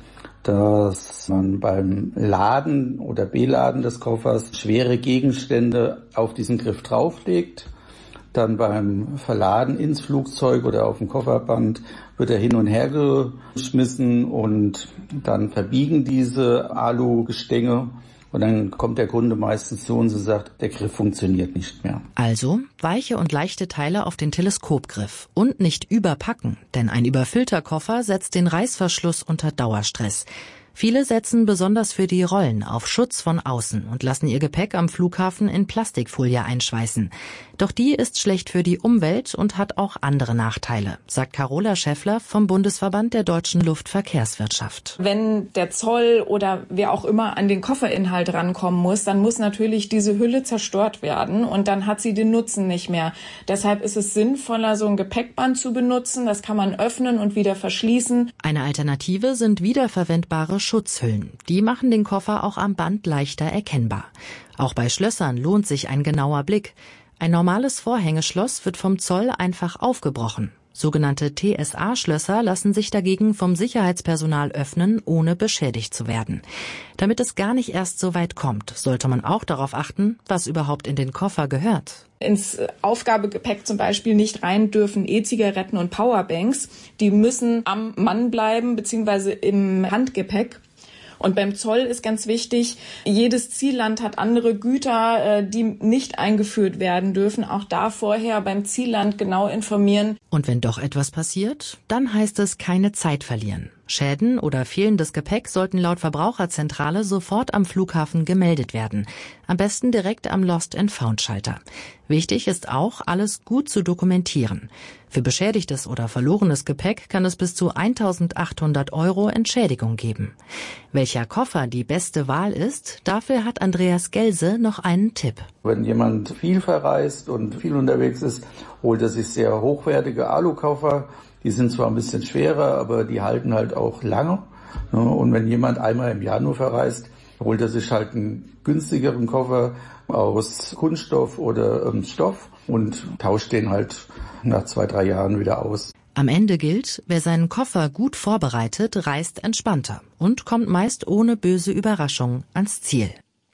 dass man beim Laden oder Beladen des Koffers schwere Gegenstände auf diesen Griff drauflegt. Dann beim Verladen ins Flugzeug oder auf dem Kofferband wird er hin und her geschmissen und dann verbiegen diese Alugestänge. Und dann kommt der Kunde meistens zu uns und sagt, der Griff funktioniert nicht mehr. Also weiche und leichte Teile auf den Teleskopgriff und nicht überpacken, denn ein überfüllter Koffer setzt den Reißverschluss unter Dauerstress. Viele setzen besonders für die Rollen auf Schutz von außen und lassen ihr Gepäck am Flughafen in Plastikfolie einschweißen. Doch die ist schlecht für die Umwelt und hat auch andere Nachteile, sagt Carola Schäffler vom Bundesverband der deutschen Luftverkehrswirtschaft. Wenn der Zoll oder wer auch immer an den Kofferinhalt rankommen muss, dann muss natürlich diese Hülle zerstört werden und dann hat sie den Nutzen nicht mehr. Deshalb ist es sinnvoller, so ein Gepäckband zu benutzen. Das kann man öffnen und wieder verschließen. Eine Alternative sind wiederverwendbare Schutzhüllen. Die machen den Koffer auch am Band leichter erkennbar. Auch bei Schlössern lohnt sich ein genauer Blick. Ein normales Vorhängeschloss wird vom Zoll einfach aufgebrochen. Sogenannte T S A-Schlösser lassen sich dagegen vom Sicherheitspersonal öffnen, ohne beschädigt zu werden. Damit es gar nicht erst so weit kommt, sollte man auch darauf achten, was überhaupt in den Koffer gehört. Ins Aufgabegepäck zum Beispiel nicht rein dürfen E-Zigaretten und Powerbanks. Die müssen am Mann bleiben, beziehungsweise im Handgepäck. Und beim Zoll ist ganz wichtig, jedes Zielland hat andere Güter, die nicht eingeführt werden dürfen. Auch da vorher beim Zielland genau informieren. Und wenn doch etwas passiert, dann heißt es keine Zeit verlieren. Schäden oder fehlendes Gepäck sollten laut Verbraucherzentrale sofort am Flughafen gemeldet werden. Am besten direkt am Lost-and-Found-Schalter. Wichtig ist auch, alles gut zu dokumentieren. Für beschädigtes oder verlorenes Gepäck kann es bis zu eintausendachthundert Euro Entschädigung geben. Welcher Koffer die beste Wahl ist, dafür hat Andreas Gelse noch einen Tipp. Wenn jemand viel verreist und viel unterwegs ist, holt er sich sehr hochwertige Alukoffer. Die sind zwar ein bisschen schwerer, aber die halten halt auch lange. Und wenn jemand einmal im Jahr nur verreist, holt er sich halt einen günstigeren Koffer aus Kunststoff oder ähm, Stoff und tauscht den halt nach zwei, drei Jahren wieder aus. Am Ende gilt, wer seinen Koffer gut vorbereitet, reist entspannter und kommt meist ohne böse Überraschung ans Ziel.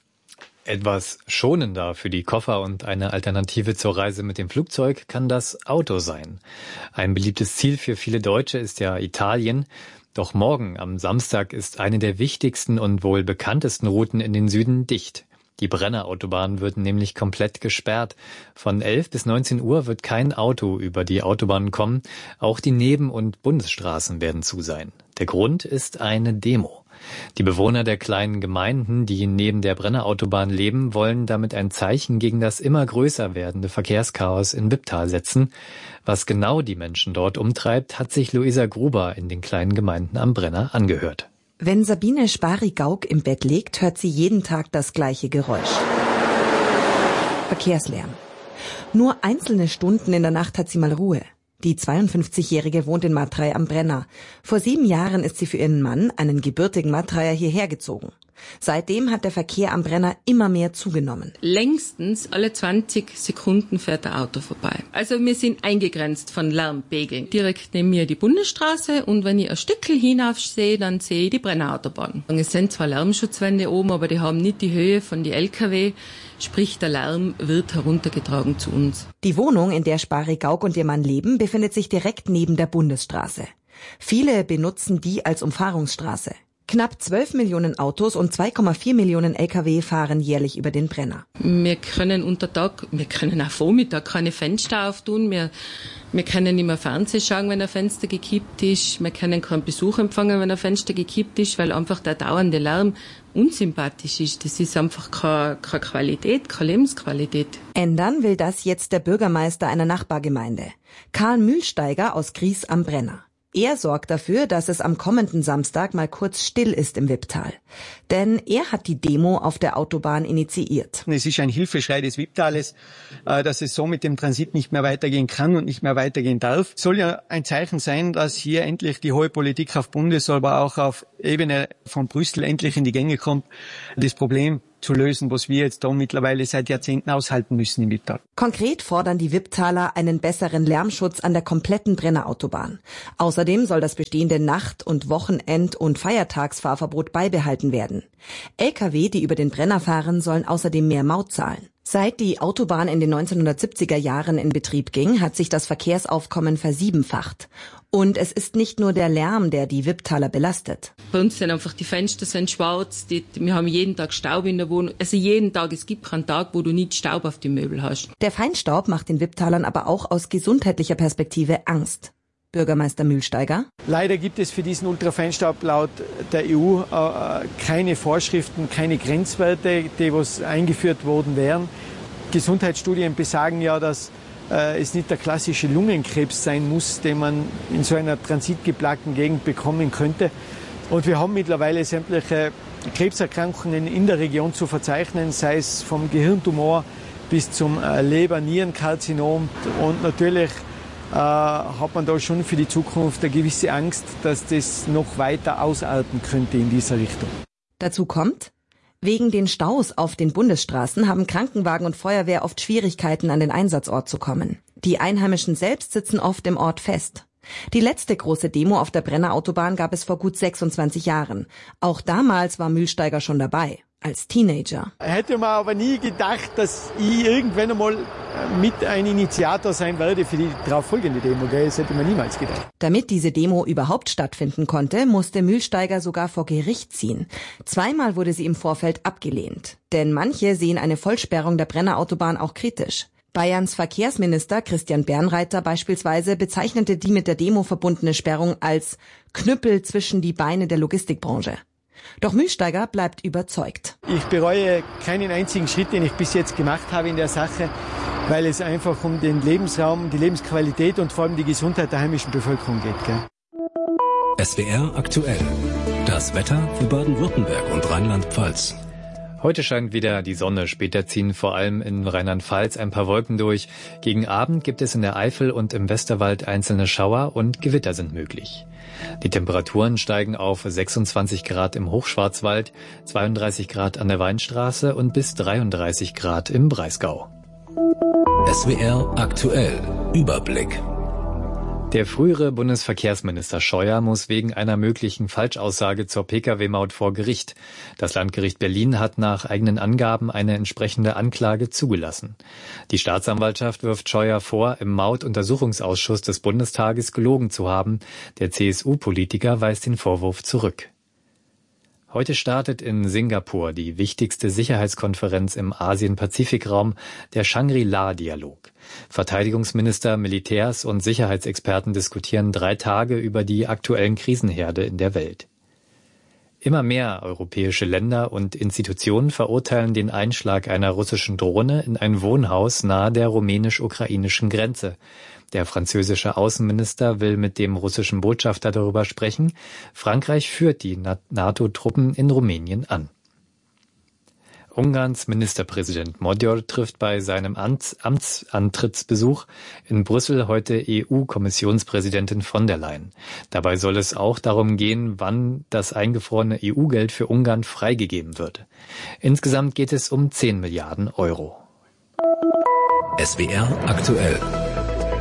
Etwas schonender für die Koffer und eine Alternative zur Reise mit dem Flugzeug kann das Auto sein. Ein beliebtes Ziel für viele Deutsche ist ja Italien. Doch morgen, am Samstag, ist eine der wichtigsten und wohl bekanntesten Routen in den Süden dicht. Die Brenner-Autobahn wird nämlich komplett gesperrt. Von elf bis neunzehn Uhr wird kein Auto über die Autobahn kommen. Auch die Neben- und Bundesstraßen werden zu sein. Der Grund ist eine Demo. Die Bewohner der kleinen Gemeinden, die neben der Brennerautobahn leben, wollen damit ein Zeichen gegen das immer größer werdende Verkehrschaos in Wipptal setzen. Was genau die Menschen dort umtreibt, hat sich Luisa Gruber in den kleinen Gemeinden am Brenner angehört. Wenn Sabine Spari-Gauck im Bett liegt, hört sie jeden Tag das gleiche Geräusch. Verkehrslärm. Nur einzelne Stunden in der Nacht hat sie mal Ruhe. Die zweiundfünfzigjährige wohnt in Matrei am Brenner. Vor sieben Jahren ist sie für ihren Mann, einen gebürtigen Matreier, hierher gezogen. Seitdem hat der Verkehr am Brenner immer mehr zugenommen. Längstens alle zwanzig Sekunden fährt ein Auto vorbei. Also wir sind eingegrenzt von Lärmpegeln. Direkt neben mir die Bundesstraße und wenn ich ein Stückchen hinauf sehe, dann sehe ich die Brennerautobahn. Es sind zwar Lärmschutzwände oben, aber die haben nicht die Höhe von die L K W. Sprich, der Lärm wird heruntergetragen zu uns. Die Wohnung, in der Spari-Gauck und ihr Mann leben, befindet sich direkt neben der Bundesstraße. Viele benutzen die als Umfahrungsstraße. Knapp zwölf Millionen Autos und zwei Komma vier Millionen L K W fahren jährlich über den Brenner. Wir können unter Tag, wir können auch Vormittag keine Fenster auftun. Wir, wir können nicht mehr Fernsehen schauen, wenn ein Fenster gekippt ist. Wir können keinen Besuch empfangen, wenn ein Fenster gekippt ist, weil einfach der dauernde Lärm unsympathisch ist. Das ist einfach keine, keine Qualität, keine Lebensqualität. Ändern will das jetzt der Bürgermeister einer Nachbargemeinde, Karl Mühlsteiger aus Gries am Brenner. Er sorgt dafür, dass es am kommenden Samstag mal kurz still ist im Wipptal. Denn er hat die Demo auf der Autobahn initiiert. Es ist ein Hilfeschrei des Wipptales, dass es so mit dem Transit nicht mehr weitergehen kann und nicht mehr weitergehen darf. Es soll ja ein Zeichen sein, dass hier endlich die hohe Politik auf Bundes-, aber auch auf Ebene von Brüssel endlich in die Gänge kommt, das Problem zu lösen, was wir jetzt da mittlerweile seit Jahrzehnten aushalten müssen im Wipptal. Konkret fordern die Wipptaler einen besseren Lärmschutz an der kompletten Brennerautobahn. Außerdem soll das bestehende Nacht- und Wochenend- und Feiertagsfahrverbot beibehalten werden. L K W, die über den Brenner fahren, sollen außerdem mehr Maut zahlen. Seit die Autobahn in den neunzehnhundertsiebziger Jahren in Betrieb ging, hat sich das Verkehrsaufkommen versiebenfacht. Und es ist nicht nur der Lärm, der die Wipptaler belastet. Bei uns sind einfach die Fenster sind schwarz, die, wir haben jeden Tag Staub in der Wohnung. Also jeden Tag, es gibt keinen Tag, wo du nicht Staub auf die Möbel hast. Der Feinstaub macht den Wipptalern aber auch aus gesundheitlicher Perspektive Angst. Bürgermeister Mühlsteiger. Leider gibt es für diesen Ultrafeinstaub laut der E U äh, keine Vorschriften, keine Grenzwerte, die was eingeführt worden wären. Gesundheitsstudien besagen ja, dass äh, es nicht der klassische Lungenkrebs sein muss, den man in so einer transitgeplagten Gegend bekommen könnte. Und wir haben mittlerweile sämtliche Krebserkrankungen in der Region zu verzeichnen, sei es vom Gehirntumor bis zum äh, Leber-Nierenkarzinom. Und natürlich äh, hat man da schon für die Zukunft eine gewisse Angst, dass das noch weiter ausarten könnte in dieser Richtung. Dazu kommt, wegen den Staus auf den Bundesstraßen haben Krankenwagen und Feuerwehr oft Schwierigkeiten, an den Einsatzort zu kommen. Die Einheimischen selbst sitzen oft im Ort fest. Die letzte große Demo auf der Brennerautobahn gab es vor gut sechsundzwanzig Jahren. Auch damals war Mühlsteiger schon dabei, als Teenager. Hätte man aber nie gedacht, dass ich irgendwann einmal mit ein Initiator sein werde für die darauf folgende Demo. Das hätte man niemals gedacht. Damit diese Demo überhaupt stattfinden konnte, musste Mühlsteiger sogar vor Gericht ziehen. Zweimal wurde sie im Vorfeld abgelehnt. Denn manche sehen eine Vollsperrung der Brennerautobahn auch kritisch. Bayerns Verkehrsminister Christian Bernreiter beispielsweise bezeichnete die mit der Demo verbundene Sperrung als Knüppel zwischen die Beine der Logistikbranche. Doch Mühlsteiger bleibt überzeugt. Ich bereue keinen einzigen Schritt, den ich bis jetzt gemacht habe in der Sache, weil es einfach um den Lebensraum, die Lebensqualität und vor allem die Gesundheit der heimischen Bevölkerung geht. Gell? S W R aktuell. Das Wetter für Baden-Württemberg und Rheinland-Pfalz. Heute scheint wieder die Sonne, später ziehen vor allem in Rheinland-Pfalz ein paar Wolken durch. Gegen Abend gibt es in der Eifel und im Westerwald einzelne Schauer und Gewitter sind möglich. Die Temperaturen steigen auf sechsundzwanzig Grad im Hochschwarzwald, zweiunddreißig Grad an der Weinstraße und bis dreiunddreißig Grad im Breisgau. S W R aktuell. Überblick. Der frühere Bundesverkehrsminister Scheuer muss wegen einer möglichen Falschaussage zur Pkw Maut vor Gericht. Das Landgericht Berlin hat nach eigenen Angaben eine entsprechende Anklage zugelassen. Die Staatsanwaltschaft wirft Scheuer vor, im Mautuntersuchungsausschuss des Bundestages gelogen zu haben. Der C S U-Politiker weist den Vorwurf zurück. Heute startet in Singapur die wichtigste Sicherheitskonferenz im Asien-Pazifik-Raum, der Shangri-La-Dialog. Verteidigungsminister, Militärs und Sicherheitsexperten diskutieren drei Tage über die aktuellen Krisenherde in der Welt. Immer mehr europäische Länder und Institutionen verurteilen den Einschlag einer russischen Drohne in ein Wohnhaus nahe der rumänisch-ukrainischen Grenze. Der französische Außenminister will mit dem russischen Botschafter darüber sprechen. Frankreich führt die NATO-Truppen in Rumänien an. Ungarns Ministerpräsident Magyar trifft bei seinem Amts Amtsantrittsbesuch in Brüssel heute E U-Kommissionspräsidentin von der Leyen. Dabei soll es auch darum gehen, wann das eingefrorene E U-Geld für Ungarn freigegeben wird. Insgesamt geht es um zehn Milliarden Euro. S W R aktuell.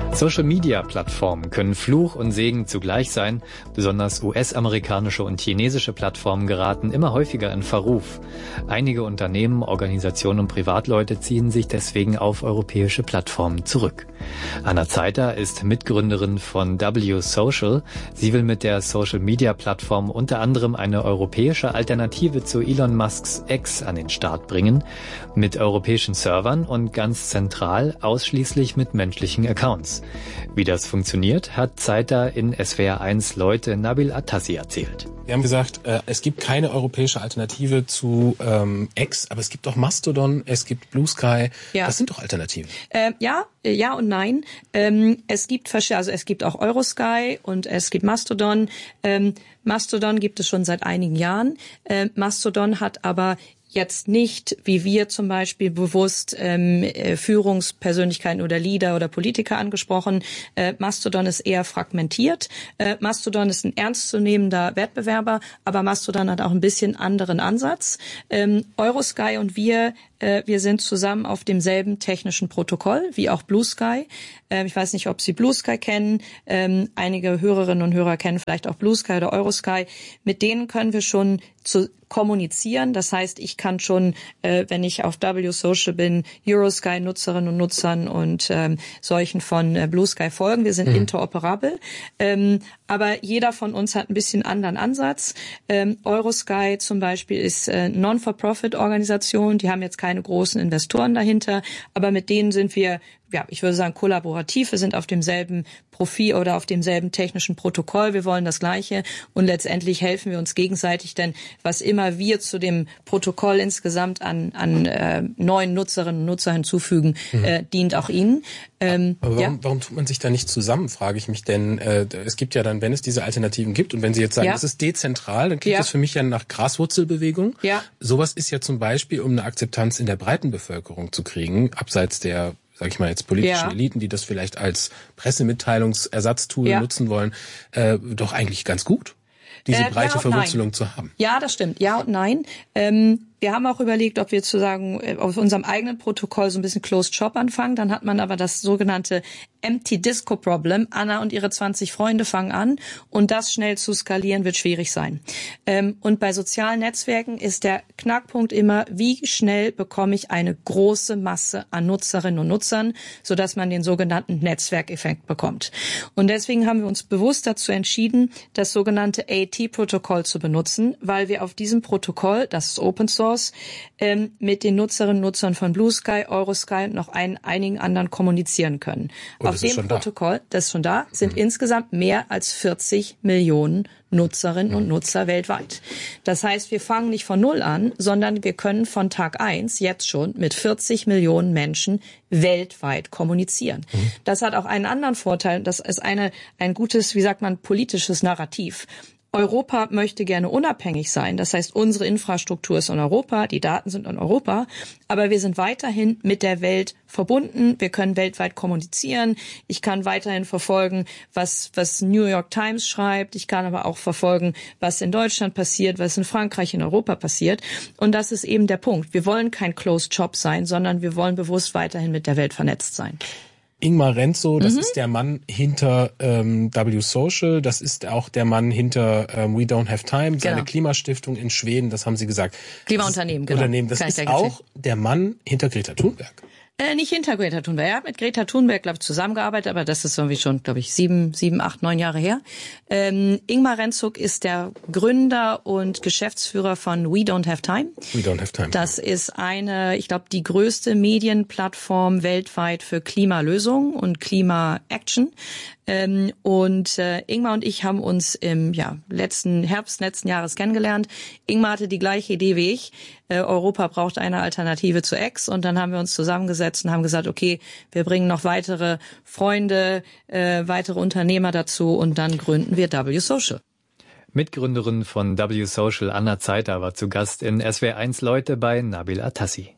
Social-Media-Plattformen können Fluch und Segen zugleich sein. Besonders U S-amerikanische und chinesische Plattformen geraten immer häufiger in Verruf. Einige Unternehmen, Organisationen und Privatleute ziehen sich deswegen auf europäische Plattformen zurück. Anna Zeiter ist Mitgründerin von W Social. Sie will mit der Social-Media-Plattform unter anderem eine europäische Alternative zu Elon Musks X an den Start bringen. Mit europäischen Servern und ganz zentral ausschließlich mit menschlichen Accounts. Wie das funktioniert, hat Zeiter in S W R eins Leute Nabil Atassi erzählt. Wir haben gesagt, äh, es gibt keine europäische Alternative zu ähm, X, aber es gibt auch Mastodon, es gibt Blue Sky. Ja. Das sind doch Alternativen. Äh, ja, ja und nein. Ähm, es gibt also es gibt auch Eurosky und es gibt Mastodon. Ähm, Mastodon gibt es schon seit einigen Jahren. Äh, Mastodon hat aber jetzt nicht, wie wir zum Beispiel bewusst ähm, Führungspersönlichkeiten oder Leader oder Politiker angesprochen. Äh, Mastodon ist eher fragmentiert. Äh, Mastodon ist ein ernstzunehmender Wettbewerber, aber Mastodon hat auch ein bisschen anderen Ansatz. Ähm, Eurosky und wir, äh, wir sind zusammen auf demselben technischen Protokoll wie auch Blue Sky. Ähm, ich weiß nicht, ob Sie Blue Sky kennen. Ähm, einige Hörerinnen und Hörer kennen vielleicht auch Blue Sky oder Eurosky. Mit denen können wir schon zu kommunizieren. Das heißt, ich kann schon, äh, wenn ich auf W Social bin, Eurosky-Nutzerinnen und Nutzern und ähm, solchen von äh, Blue Sky folgen. Wir sind mhm. interoperabel. Ähm, aber jeder von uns hat ein bisschen anderen Ansatz. Ähm, Eurosky zum Beispiel ist äh, Non-for-Profit-Organisation. Die haben jetzt keine großen Investoren dahinter. Aber mit denen sind wir, ja, ich würde sagen, kollaborativ. Wir sind auf demselben Profil oder auf demselben technischen Protokoll. Wir wollen das Gleiche und letztendlich helfen wir uns gegenseitig, denn was immer wir zu dem Protokoll insgesamt an, an äh, neuen Nutzerinnen und Nutzer hinzufügen, mhm. äh, dient auch ihnen. Ähm, Aber warum, ja? warum tut man sich da nicht zusammen, frage ich mich, denn äh, es gibt ja dann, wenn es diese Alternativen gibt und wenn Sie jetzt sagen, ja. das ist dezentral, dann klingt ja. das für mich ja nach Graswurzelbewegung. Ja. Sowas ist ja zum Beispiel, um eine Akzeptanz in der breiten Bevölkerung zu kriegen, abseits der, sag ich mal jetzt, politischen ja. Eliten, die das vielleicht als Pressemitteilungsersatztool ja. nutzen wollen, äh, doch eigentlich ganz gut, diese äh, breite ja Verwurzelung nein. zu haben. Ja, das stimmt. Ja und nein. Ähm, wir haben auch überlegt, ob wir zu sagen, auf unserem eigenen Protokoll so ein bisschen Closed Shop anfangen. Dann hat man aber das sogenannte Empty Disco Problem. Anna und ihre zwanzig Freunde fangen an und das schnell zu skalieren wird schwierig sein. Ähm, und bei sozialen Netzwerken ist der Knackpunkt immer, wie schnell bekomme ich eine große Masse an Nutzerinnen und Nutzern, sodass man den sogenannten Netzwerkeffekt bekommt. Und deswegen haben wir uns bewusst dazu entschieden, das sogenannte A T-Protokoll zu benutzen, weil wir auf diesem Protokoll, das ist Open Source, ähm, mit den Nutzerinnen und Nutzern von Blue Sky, Eurosky und noch ein, einigen anderen kommunizieren können. Und auf dem Protokoll, da. das ist schon da, sind mhm. insgesamt mehr als vierzig Millionen Nutzerinnen mhm. und Nutzer weltweit. Das heißt, wir fangen nicht von Null an, sondern wir können von Tag eins jetzt schon mit vierzig Millionen Menschen weltweit kommunizieren. Mhm. Das hat auch einen anderen Vorteil, das ist eine, ein gutes, wie sagt man, politisches Narrativ. Europa möchte gerne unabhängig sein. Das heißt, unsere Infrastruktur ist in Europa, die Daten sind in Europa, aber wir sind weiterhin mit der Welt verbunden. Wir können weltweit kommunizieren. Ich kann weiterhin verfolgen, was, was New York Times schreibt. Ich kann aber auch verfolgen, was in Deutschland passiert, was in Frankreich, in Europa passiert. Und das ist eben der Punkt. Wir wollen kein Closed Shop sein, sondern wir wollen bewusst weiterhin mit der Welt vernetzt sein. Ingmar Renzo, das Mhm. ist der Mann hinter ähm, W Social, das ist auch der Mann hinter ähm, We Don't Have Time, seine Genau. Klimastiftung in Schweden, das haben Sie gesagt. Klimaunternehmen, das genau. Unternehmen, das Kann ich ist gleich erzählen. auch der Mann hinter Greta Thunberg. Äh, nicht hinter Greta Thunberg. Er hat mit Greta Thunberg, glaube ich, zusammengearbeitet, aber das ist irgendwie schon, glaube ich, sieben, sieben, acht, neun Jahre her. Ähm, Ingmar Renzo ist der Gründer und Geschäftsführer von We Don't Have Time. We Don't Have Time. Das ist eine, ich glaube, die größte Medienplattform weltweit für Klimalösung und Klima-Action. Ähm, und äh, Ingmar und ich haben uns im ja, letzten Herbst letzten Jahres kennengelernt. Ingmar hatte die gleiche Idee wie ich. Äh, Europa braucht eine Alternative zu X. Und dann haben wir uns zusammengesetzt und haben gesagt, okay, wir bringen noch weitere Freunde, äh, weitere Unternehmer dazu und dann gründen wir W Social. Mitgründerin von W Social Anna Zeiter war zu Gast in S W R eins Leute bei Nabil Atassi.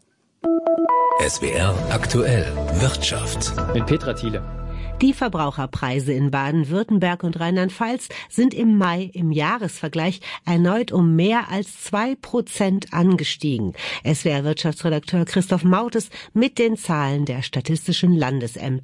S W R aktuell Wirtschaft. Mit Petra Thiele. Die Verbraucherpreise in Baden-Württemberg und Rheinland-Pfalz sind im Mai im Jahresvergleich erneut um mehr als zwei Prozent angestiegen. S W R-Wirtschaftsredakteur Christoph Mautes mit den Zahlen der statistischen Landesämter.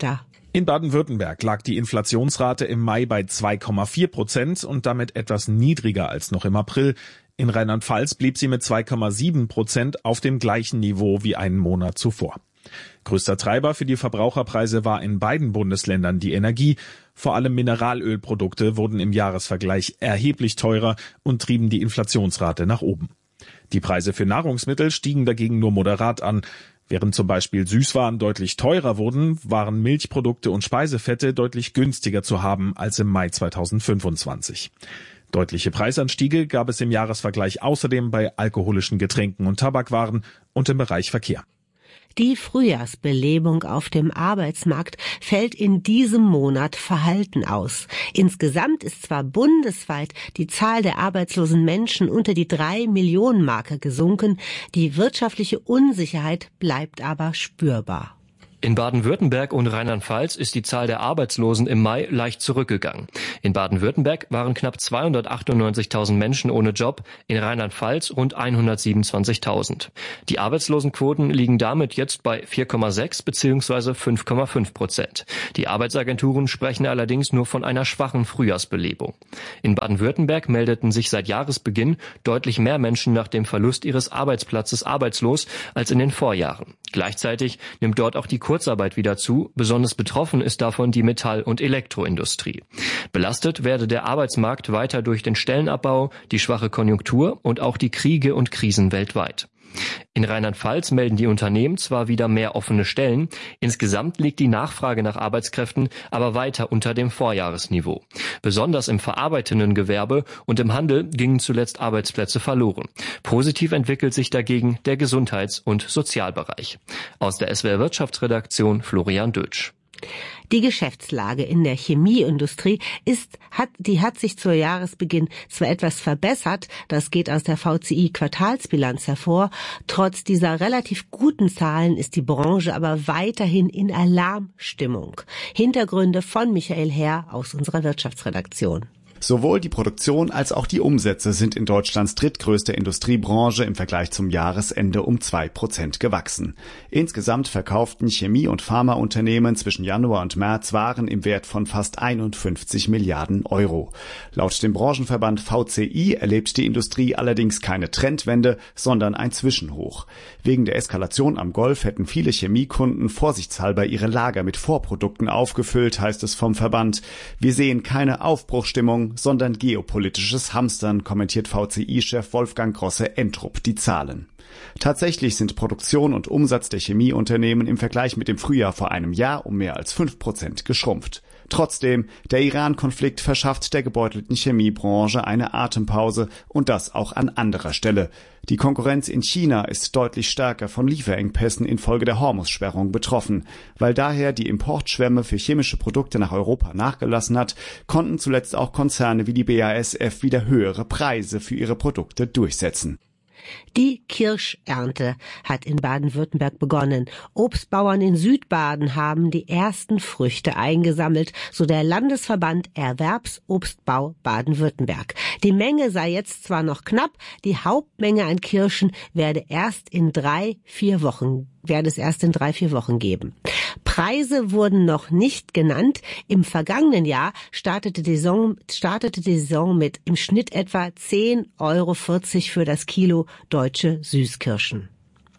In Baden-Württemberg lag die Inflationsrate im Mai bei zwei Komma vier Prozent und damit etwas niedriger als noch im April. In Rheinland-Pfalz blieb sie mit zwei Komma sieben Prozent auf dem gleichen Niveau wie einen Monat zuvor. Größter Treiber für die Verbraucherpreise war in beiden Bundesländern die Energie. Vor allem Mineralölprodukte wurden im Jahresvergleich erheblich teurer und trieben die Inflationsrate nach oben. Die Preise für Nahrungsmittel stiegen dagegen nur moderat an. Während zum Beispiel Süßwaren deutlich teurer wurden, waren Milchprodukte und Speisefette deutlich günstiger zu haben als im Mai zweitausendfünfundzwanzig. Deutliche Preisanstiege gab es im Jahresvergleich außerdem bei alkoholischen Getränken und Tabakwaren und im Bereich Verkehr. Die Frühjahrsbelebung auf dem Arbeitsmarkt fällt in diesem Monat verhalten aus. Insgesamt ist zwar bundesweit die Zahl der arbeitslosen Menschen unter die drei Millionen Marke gesunken, die wirtschaftliche Unsicherheit bleibt aber spürbar. In Baden-Württemberg und Rheinland-Pfalz ist die Zahl der Arbeitslosen im Mai leicht zurückgegangen. In Baden-Württemberg waren knapp zweihundertachtundneunzigtausend Menschen ohne Job, in Rheinland-Pfalz rund hundertsiebenundzwanzigtausend. Die Arbeitslosenquoten liegen damit jetzt bei vier Komma sechs bzw. fünf Komma fünf Prozent. Die Arbeitsagenturen sprechen allerdings nur von einer schwachen Frühjahrsbelebung. In Baden-Württemberg meldeten sich seit Jahresbeginn deutlich mehr Menschen nach dem Verlust ihres Arbeitsplatzes arbeitslos als in den Vorjahren. Gleichzeitig nimmt dort auch die Kurzarbeit wieder zu. Besonders betroffen ist davon die Metall- und Elektroindustrie. Belastet werde der Arbeitsmarkt weiter durch den Stellenabbau, die schwache Konjunktur und auch die Kriege und Krisen weltweit. In Rheinland-Pfalz melden die Unternehmen zwar wieder mehr offene Stellen, insgesamt liegt die Nachfrage nach Arbeitskräften aber weiter unter dem Vorjahresniveau. Besonders im verarbeitenden Gewerbe und im Handel gingen zuletzt Arbeitsplätze verloren. Positiv entwickelt sich dagegen der Gesundheits- und Sozialbereich. Aus der S W R Wirtschaftsredaktion Florian Dötsch. Die Geschäftslage in der Chemieindustrie ist, hat, die hat sich zu Jahresbeginn zwar etwas verbessert, das geht aus der V C I-Quartalsbilanz hervor, trotz dieser relativ guten Zahlen ist die Branche aber weiterhin in Alarmstimmung. Hintergründe von Michael Herr aus unserer Wirtschaftsredaktion. Sowohl die Produktion als auch die Umsätze sind in Deutschlands drittgrößter Industriebranche im Vergleich zum Jahresende um zwei Prozent gewachsen. Insgesamt verkauften Chemie- und Pharmaunternehmen zwischen Januar und März Waren im Wert von fast einundfünfzig Milliarden Euro. Laut dem Branchenverband V C I erlebt die Industrie allerdings keine Trendwende, sondern ein Zwischenhoch. Wegen der Eskalation am Golf hätten viele Chemiekunden vorsichtshalber ihre Lager mit Vorprodukten aufgefüllt, heißt es vom Verband. Wir sehen keine Aufbruchstimmung, sondern geopolitisches Hamstern, kommentiert V C I-Chef Wolfgang Grosse-Entrup die Zahlen. Tatsächlich sind Produktion und Umsatz der Chemieunternehmen im Vergleich mit dem Frühjahr vor einem Jahr um mehr als fünf Prozent geschrumpft. Trotzdem, der Iran-Konflikt verschafft der gebeutelten Chemiebranche eine Atempause und das auch an anderer Stelle. Die Konkurrenz in China ist deutlich stärker von Lieferengpässen infolge der Hormuz-Sperrung betroffen. Weil daher die Importschwemme für chemische Produkte nach Europa nachgelassen hat, konnten zuletzt auch Konzerne wie die B A S F wieder höhere Preise für ihre Produkte durchsetzen. Die Kirschernte hat in Baden-Württemberg begonnen. Obstbauern in Südbaden haben die ersten Früchte eingesammelt, so der Landesverband Erwerbsobstbau Baden-Württemberg. Die Menge sei jetzt zwar noch knapp, die Hauptmenge an Kirschen werde erst in drei, vier Wochen werde es erst in drei, vier Wochen geben. Preise wurden noch nicht genannt. Im vergangenen Jahr startete die Saison, startete die Saison mit im Schnitt etwa zehn Euro vierzig für das Kilo deutsche Süßkirschen.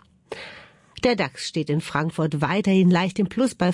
Der DAX steht in Frankfurt weiterhin leicht im Plus bei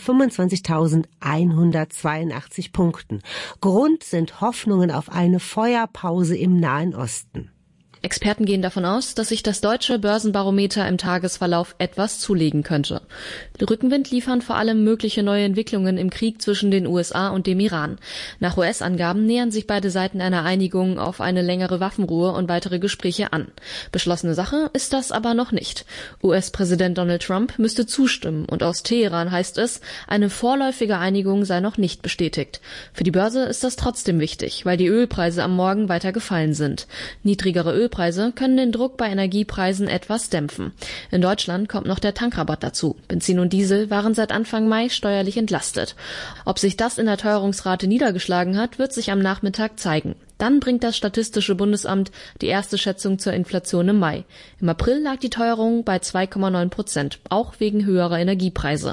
fünfundzwanzigtausendeinhundertzweiundachtzig Punkten. Grund sind Hoffnungen auf eine Feuerpause im Nahen Osten. Experten gehen davon aus, dass sich das deutsche Börsenbarometer im Tagesverlauf etwas zulegen könnte. Rückenwind liefern vor allem mögliche neue Entwicklungen im Krieg zwischen den U S A und dem Iran. Nach U S-Angaben nähern sich beide Seiten einer Einigung auf eine längere Waffenruhe und weitere Gespräche an. Beschlossene Sache ist das aber noch nicht. U S-Präsident Donald Trump müsste zustimmen und aus Teheran heißt es, eine vorläufige Einigung sei noch nicht bestätigt. Für die Börse ist das trotzdem wichtig, weil die Ölpreise am Morgen weiter gefallen sind. Niedrigere Ölpreise Preise können den Druck bei Energiepreisen etwas dämpfen. In Deutschland kommt noch der Tankrabatt dazu. Benzin und Diesel waren seit Anfang Mai steuerlich entlastet. Ob sich das in der Teuerungsrate niedergeschlagen hat, wird sich am Nachmittag zeigen. Dann bringt das Statistische Bundesamt die erste Schätzung zur Inflation im Mai. Im April lag die Teuerung bei zwei Komma neun Prozent, auch wegen höherer Energiepreise.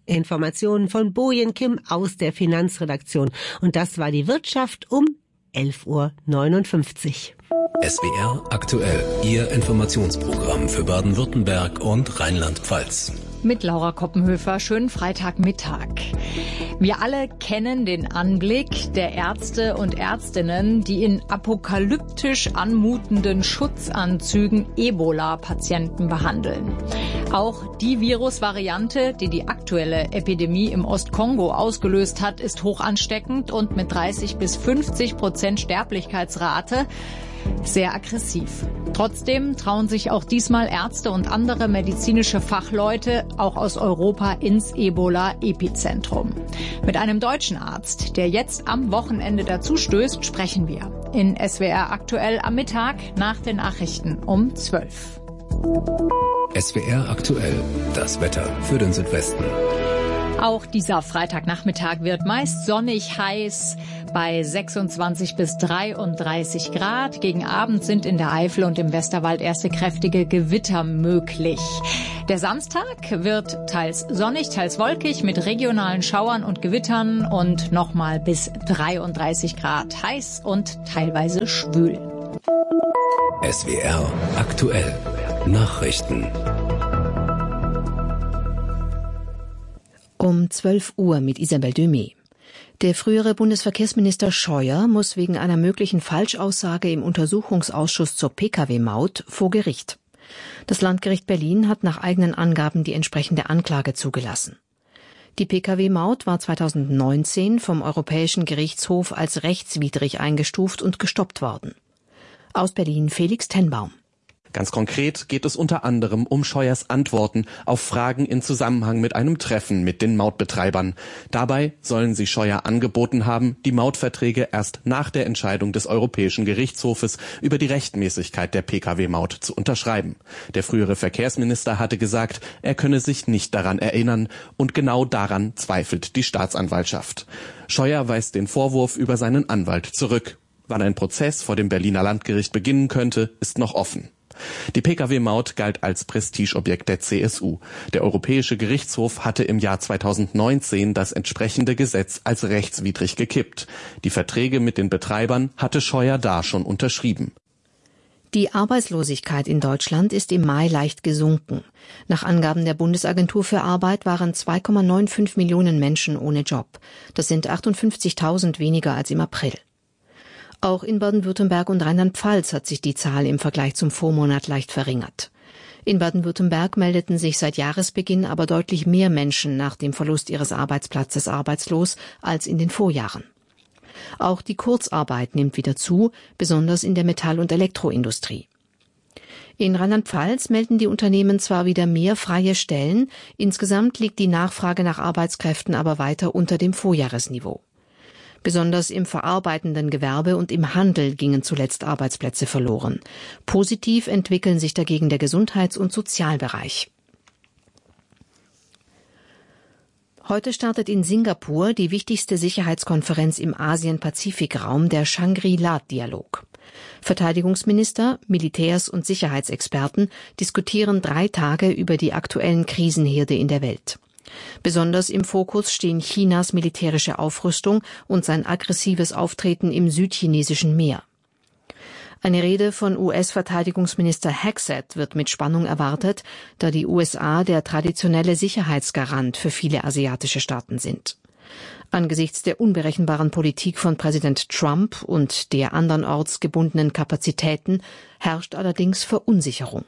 Informationen von Bojen Kim aus der Finanzredaktion. Und das war die Wirtschaft um elf Uhr neunundfünfzig. S W R aktuell, Ihr Informationsprogramm für Baden-Württemberg und Rheinland-Pfalz. Mit Laura Koppenhöfer, schönen Freitagmittag. Wir alle kennen den Anblick der Ärzte und Ärztinnen, die in apokalyptisch anmutenden Schutzanzügen Ebola-Patienten behandeln. Auch die Virusvariante, die die aktuelle Epidemie im Ostkongo ausgelöst hat, ist hoch ansteckend und mit dreißig bis fünfzig Prozent Sterblichkeitsrate sehr aggressiv. Trotzdem trauen sich auch diesmal Ärzte und andere medizinische Fachleute auch aus Europa ins Ebola-Epizentrum. Mit einem deutschen Arzt, der jetzt am Wochenende dazustößt, sprechen wir in S W R aktuell am Mittag nach den Nachrichten um zwölf. S W R aktuell, das Wetter für den Südwesten. Auch dieser Freitagnachmittag wird meist sonnig heiß bei sechsundzwanzig bis dreiunddreißig Grad. Gegen Abend sind in der Eifel und im Westerwald erste kräftige Gewitter möglich. Der Samstag wird teils sonnig, teils wolkig mit regionalen Schauern und Gewittern und nochmal bis dreiunddreißig Grad heiß und teilweise schwül. S W R aktuell Nachrichten. Um zwölf Uhr mit Isabel Döme. Der frühere Bundesverkehrsminister Scheuer muss wegen einer möglichen Falschaussage im Untersuchungsausschuss zur P K W-Maut vor Gericht. Das Landgericht Berlin hat nach eigenen Angaben die entsprechende Anklage zugelassen. Die P K W-Maut war zweitausendneunzehn vom Europäischen Gerichtshof als rechtswidrig eingestuft und gestoppt worden. Aus Berlin Felix Tenbaum. Ganz konkret geht es unter anderem um Scheuers Antworten auf Fragen in Zusammenhang mit einem Treffen mit den Mautbetreibern. Dabei sollen sie Scheuer angeboten haben, die Mautverträge erst nach der Entscheidung des Europäischen Gerichtshofes über die Rechtmäßigkeit der P K W-Maut zu unterschreiben. Der frühere Verkehrsminister hatte gesagt, er könne sich nicht daran erinnern, und genau daran zweifelt die Staatsanwaltschaft. Scheuer weist den Vorwurf über seinen Anwalt zurück. Wann ein Prozess vor dem Berliner Landgericht beginnen könnte, ist noch offen. Die P K W-Maut galt als Prestigeobjekt der C S U. Der Europäische Gerichtshof hatte im Jahr zweitausendneunzehn das entsprechende Gesetz als rechtswidrig gekippt. Die Verträge mit den Betreibern hatte Scheuer da schon unterschrieben. Die Arbeitslosigkeit in Deutschland ist im Mai leicht gesunken. Nach Angaben der Bundesagentur für Arbeit waren zwei Komma fünfundneunzig Millionen Menschen ohne Job. Das sind achtundfünfzigtausend weniger als im April. Auch in Baden-Württemberg und Rheinland-Pfalz hat sich die Zahl im Vergleich zum Vormonat leicht verringert. In Baden-Württemberg meldeten sich seit Jahresbeginn aber deutlich mehr Menschen nach dem Verlust ihres Arbeitsplatzes arbeitslos als in den Vorjahren. Auch die Kurzarbeit nimmt wieder zu, besonders in der Metall- und Elektroindustrie. In Rheinland-Pfalz melden die Unternehmen zwar wieder mehr freie Stellen, insgesamt liegt die Nachfrage nach Arbeitskräften aber weiter unter dem Vorjahresniveau. Besonders im verarbeitenden Gewerbe und im Handel gingen zuletzt Arbeitsplätze verloren. Positiv entwickeln sich dagegen der Gesundheits- und Sozialbereich. Heute startet in Singapur die wichtigste Sicherheitskonferenz im Asien-Pazifik-Raum, der Shangri-La-Dialog. Verteidigungsminister, Militärs und Sicherheitsexperten diskutieren drei Tage über die aktuellen Krisenherde in der Welt. Besonders im Fokus stehen Chinas militärische Aufrüstung und sein aggressives Auftreten im südchinesischen Meer. Eine Rede von U S-Verteidigungsminister Hagsett wird mit Spannung erwartet, da die U S A der traditionelle Sicherheitsgarant für viele asiatische Staaten sind. Angesichts der unberechenbaren Politik von Präsident Trump und der andernorts gebundenen Kapazitäten herrscht allerdings Verunsicherung.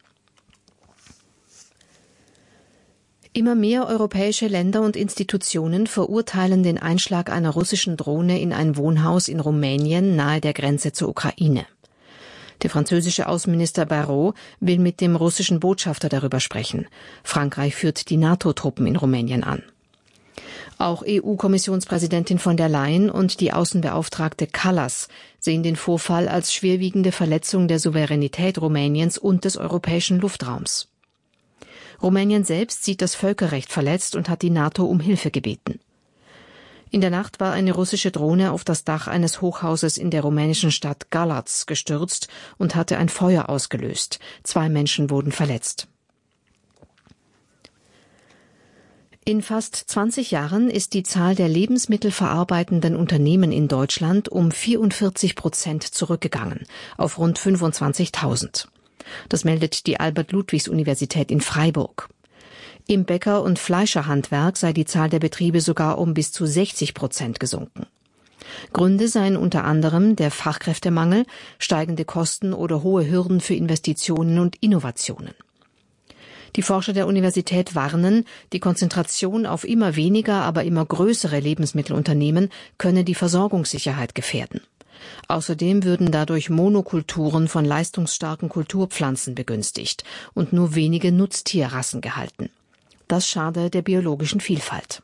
Immer mehr europäische Länder und Institutionen verurteilen den Einschlag einer russischen Drohne in ein Wohnhaus in Rumänien nahe der Grenze zur Ukraine. Der französische Außenminister Barrot will mit dem russischen Botschafter darüber sprechen. Frankreich führt die NATO-Truppen in Rumänien an. Auch E U-Kommissionspräsidentin von der Leyen und die Außenbeauftragte Kallas sehen den Vorfall als schwerwiegende Verletzung der Souveränität Rumäniens und des europäischen Luftraums. Rumänien selbst sieht das Völkerrecht verletzt und hat die NATO um Hilfe gebeten. In der Nacht war eine russische Drohne auf das Dach eines Hochhauses in der rumänischen Stadt Galați gestürzt und hatte ein Feuer ausgelöst. Zwei Menschen wurden verletzt. In fast zwanzig Jahren ist die Zahl der lebensmittelverarbeitenden Unternehmen in Deutschland um vierundvierzig Prozent zurückgegangen, auf rund fünfundzwanzigtausend. Das meldet die Albert-Ludwigs-Universität in Freiburg. Im Bäcker- und Fleischerhandwerk sei die Zahl der Betriebe sogar um bis zu sechzig Prozent gesunken. Gründe seien unter anderem der Fachkräftemangel, steigende Kosten oder hohe Hürden für Investitionen und Innovationen. Die Forscher der Universität warnen, die Konzentration auf immer weniger, aber immer größere Lebensmittelunternehmen könne die Versorgungssicherheit gefährden. Außerdem würden dadurch Monokulturen von leistungsstarken Kulturpflanzen begünstigt und nur wenige Nutztierrassen gehalten. Das schade der biologischen Vielfalt.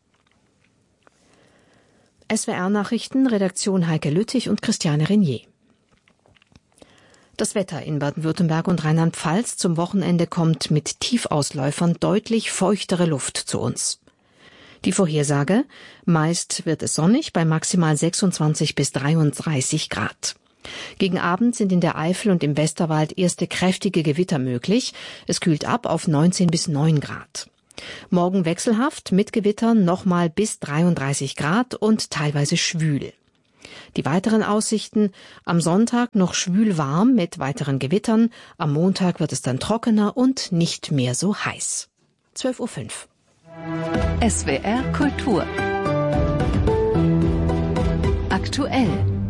S W R-Nachrichten, Redaktion Heike Lüttich und Christiane Renier. Das Wetter in Baden-Württemberg und Rheinland-Pfalz zum Wochenende kommt mit Tiefausläufern deutlich feuchtere Luft zu uns. Die Vorhersage: Meist wird es sonnig bei maximal sechsundzwanzig bis dreiunddreißig Grad. Gegen Abend sind in der Eifel und im Westerwald erste kräftige Gewitter möglich. Es kühlt ab auf neunzehn bis neun Grad. Morgen wechselhaft mit Gewittern nochmal bis dreiunddreißig Grad und teilweise schwül. Die weiteren Aussichten: am Sonntag noch schwül warm mit weiteren Gewittern, am Montag wird es dann trockener und nicht mehr so heiß. zwölf Uhr fünf. S W R Kultur. Aktuell.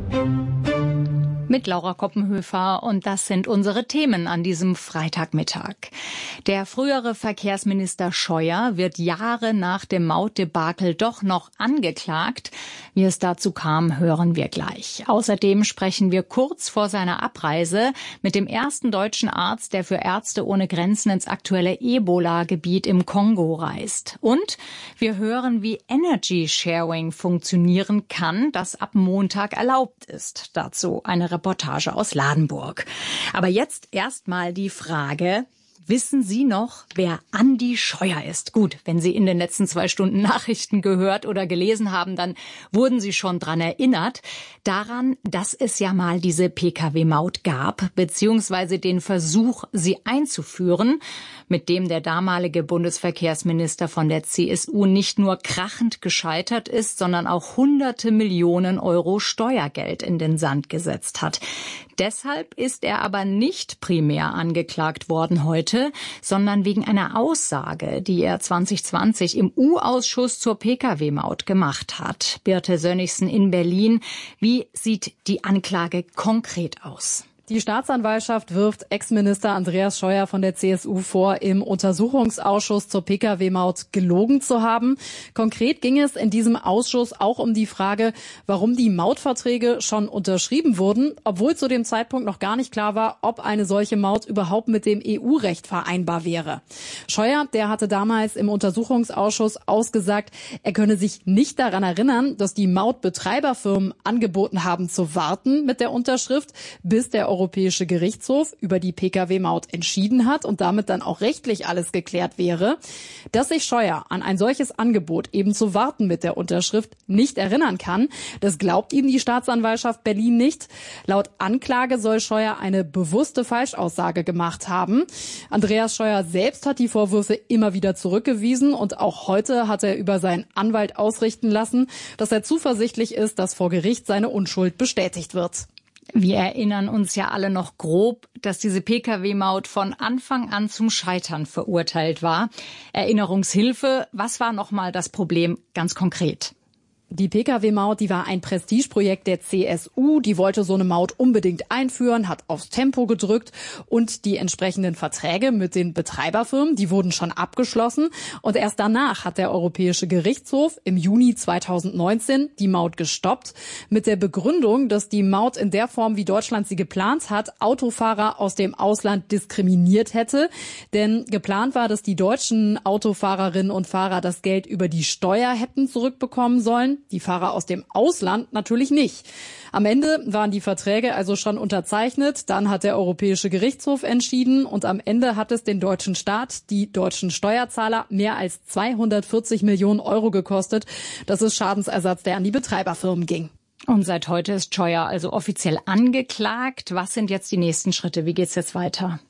Mit Laura Koppenhöfer, und das sind unsere Themen an diesem Freitagmittag. Der frühere Verkehrsminister Scheuer wird Jahre nach dem Mautdebakel doch noch angeklagt. Wie es dazu kam, hören wir gleich. Außerdem sprechen wir kurz vor seiner Abreise mit dem ersten deutschen Arzt, der für Ärzte ohne Grenzen ins aktuelle Ebola-Gebiet im Kongo reist. Und wir hören, wie Energy Sharing funktionieren kann, das ab Montag erlaubt ist. Dazu eine Reportage aus Ladenburg. Aber jetzt erstmal die Frage: Wissen Sie noch, wer Andi Scheuer ist? Gut, wenn Sie in den letzten zwei Stunden Nachrichten gehört oder gelesen haben, dann wurden Sie schon dran erinnert. Daran, dass es ja mal diese P K W-Maut gab, beziehungsweise den Versuch, sie einzuführen, mit dem der damalige Bundesverkehrsminister von der C S U nicht nur krachend gescheitert ist, sondern auch hunderte Millionen Euro Steuergeld in den Sand gesetzt hat. Deshalb ist er aber nicht primär angeklagt worden heute, sondern wegen einer Aussage, die er zwanzig zwanzig im U-Ausschuss zur P K W-Maut gemacht hat. Birte Sönnigsen in Berlin. Wie sieht die Anklage konkret aus? Die Staatsanwaltschaft wirft Ex-Minister Andreas Scheuer von der C S U vor, im Untersuchungsausschuss zur P K W-Maut gelogen zu haben. Konkret ging es in diesem Ausschuss auch um die Frage, warum die Mautverträge schon unterschrieben wurden, obwohl zu dem Zeitpunkt noch gar nicht klar war, ob eine solche Maut überhaupt mit dem E U-Recht vereinbar wäre. Scheuer, der hatte damals im Untersuchungsausschuss ausgesagt, er könne sich nicht daran erinnern, dass die Mautbetreiberfirmen angeboten haben zu warten mit der Unterschrift, bis der Europäische Gerichtshof über die P K W-Maut entschieden hat und damit dann auch rechtlich alles geklärt wäre. Dass sich Scheuer an ein solches Angebot, eben zu warten mit der Unterschrift, nicht erinnern kann, das glaubt ihm die Staatsanwaltschaft Berlin nicht. Laut Anklage soll Scheuer eine bewusste Falschaussage gemacht haben. Andreas Scheuer selbst hat die Vorwürfe immer wieder zurückgewiesen und auch heute hat er über seinen Anwalt ausrichten lassen, dass er zuversichtlich ist, dass vor Gericht seine Unschuld bestätigt wird. Wir erinnern uns ja alle noch grob, dass diese P K W-Maut von Anfang an zum Scheitern verurteilt war. Erinnerungshilfe, was war nochmal das Problem ganz konkret? Die P K W-Maut, die war ein Prestigeprojekt der C S U. Die wollte so eine Maut unbedingt einführen, hat aufs Tempo gedrückt und die entsprechenden Verträge mit den Betreiberfirmen, die wurden schon abgeschlossen. Und erst danach hat der Europäische Gerichtshof im Juni zweitausendneunzehn die Maut gestoppt mit der Begründung, dass die Maut in der Form, wie Deutschland sie geplant hat, Autofahrer aus dem Ausland diskriminiert hätte. Denn geplant war, dass die deutschen Autofahrerinnen und Fahrer das Geld über die Steuer hätten zurückbekommen sollen. Die Fahrer aus dem Ausland natürlich nicht. Am Ende waren die Verträge also schon unterzeichnet. Dann hat der Europäische Gerichtshof entschieden und am Ende hat es den deutschen Staat, die deutschen Steuerzahler, mehr als zweihundertvierzig Millionen Euro gekostet. Das ist Schadensersatz, der an die Betreiberfirmen ging. Und seit heute ist Scheuer also offiziell angeklagt. Was sind jetzt die nächsten Schritte? Wie geht's jetzt weiter?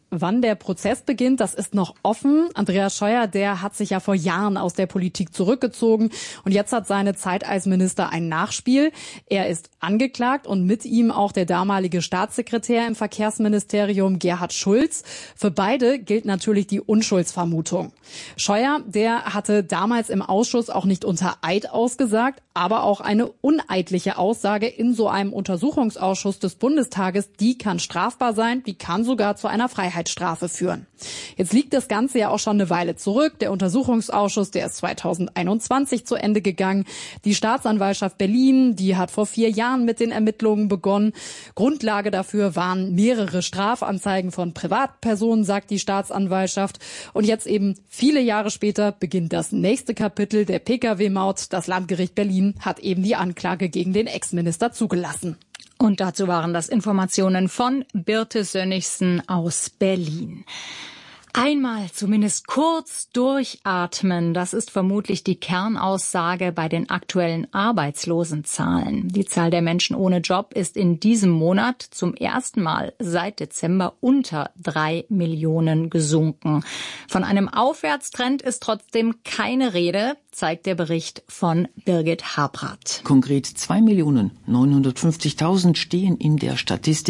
Wann der Prozess beginnt, das ist noch offen. Andreas Scheuer, der hat sich ja vor Jahren aus der Politik zurückgezogen und jetzt hat seine Zeit als Minister ein Nachspiel. Er ist angeklagt und mit ihm auch der damalige Staatssekretär im Verkehrsministerium Gerhard Schulz. Für beide gilt natürlich die Unschuldsvermutung. Scheuer, der hatte damals im Ausschuss auch nicht unter Eid ausgesagt, aber auch eine uneidliche Aussage in so einem Untersuchungsausschuss des Bundestages, die kann strafbar sein, die kann sogar zu einer Freiheitsstrafe führen. Jetzt liegt das Ganze ja auch schon eine Weile zurück. Der Untersuchungsausschuss, der ist zweitausendeinundzwanzig zu Ende gegangen. Die Staatsanwaltschaft Berlin, die hat vor vier Jahren mit den Ermittlungen begonnen. Grundlage dafür waren mehrere Strafanzeigen von Privatpersonen, sagt die Staatsanwaltschaft. Und jetzt eben viele Jahre später beginnt das nächste Kapitel der Pkw-Maut. Das Landgericht Berlin hat eben die Anklage gegen den Ex-Minister zugelassen. Und dazu waren das Informationen von Birte Sönnigsen aus Berlin. Einmal zumindest kurz durchatmen, das ist vermutlich die Kernaussage bei den aktuellen Arbeitslosenzahlen. Die Zahl der Menschen ohne Job ist in diesem Monat zum ersten Mal seit Dezember unter drei Millionen gesunken. Von einem Aufwärtstrend ist trotzdem keine Rede, zeigt der Bericht von Birgit Habrath. Konkret zwei Millionen neunhundertfünfzigtausend stehen in der Statistik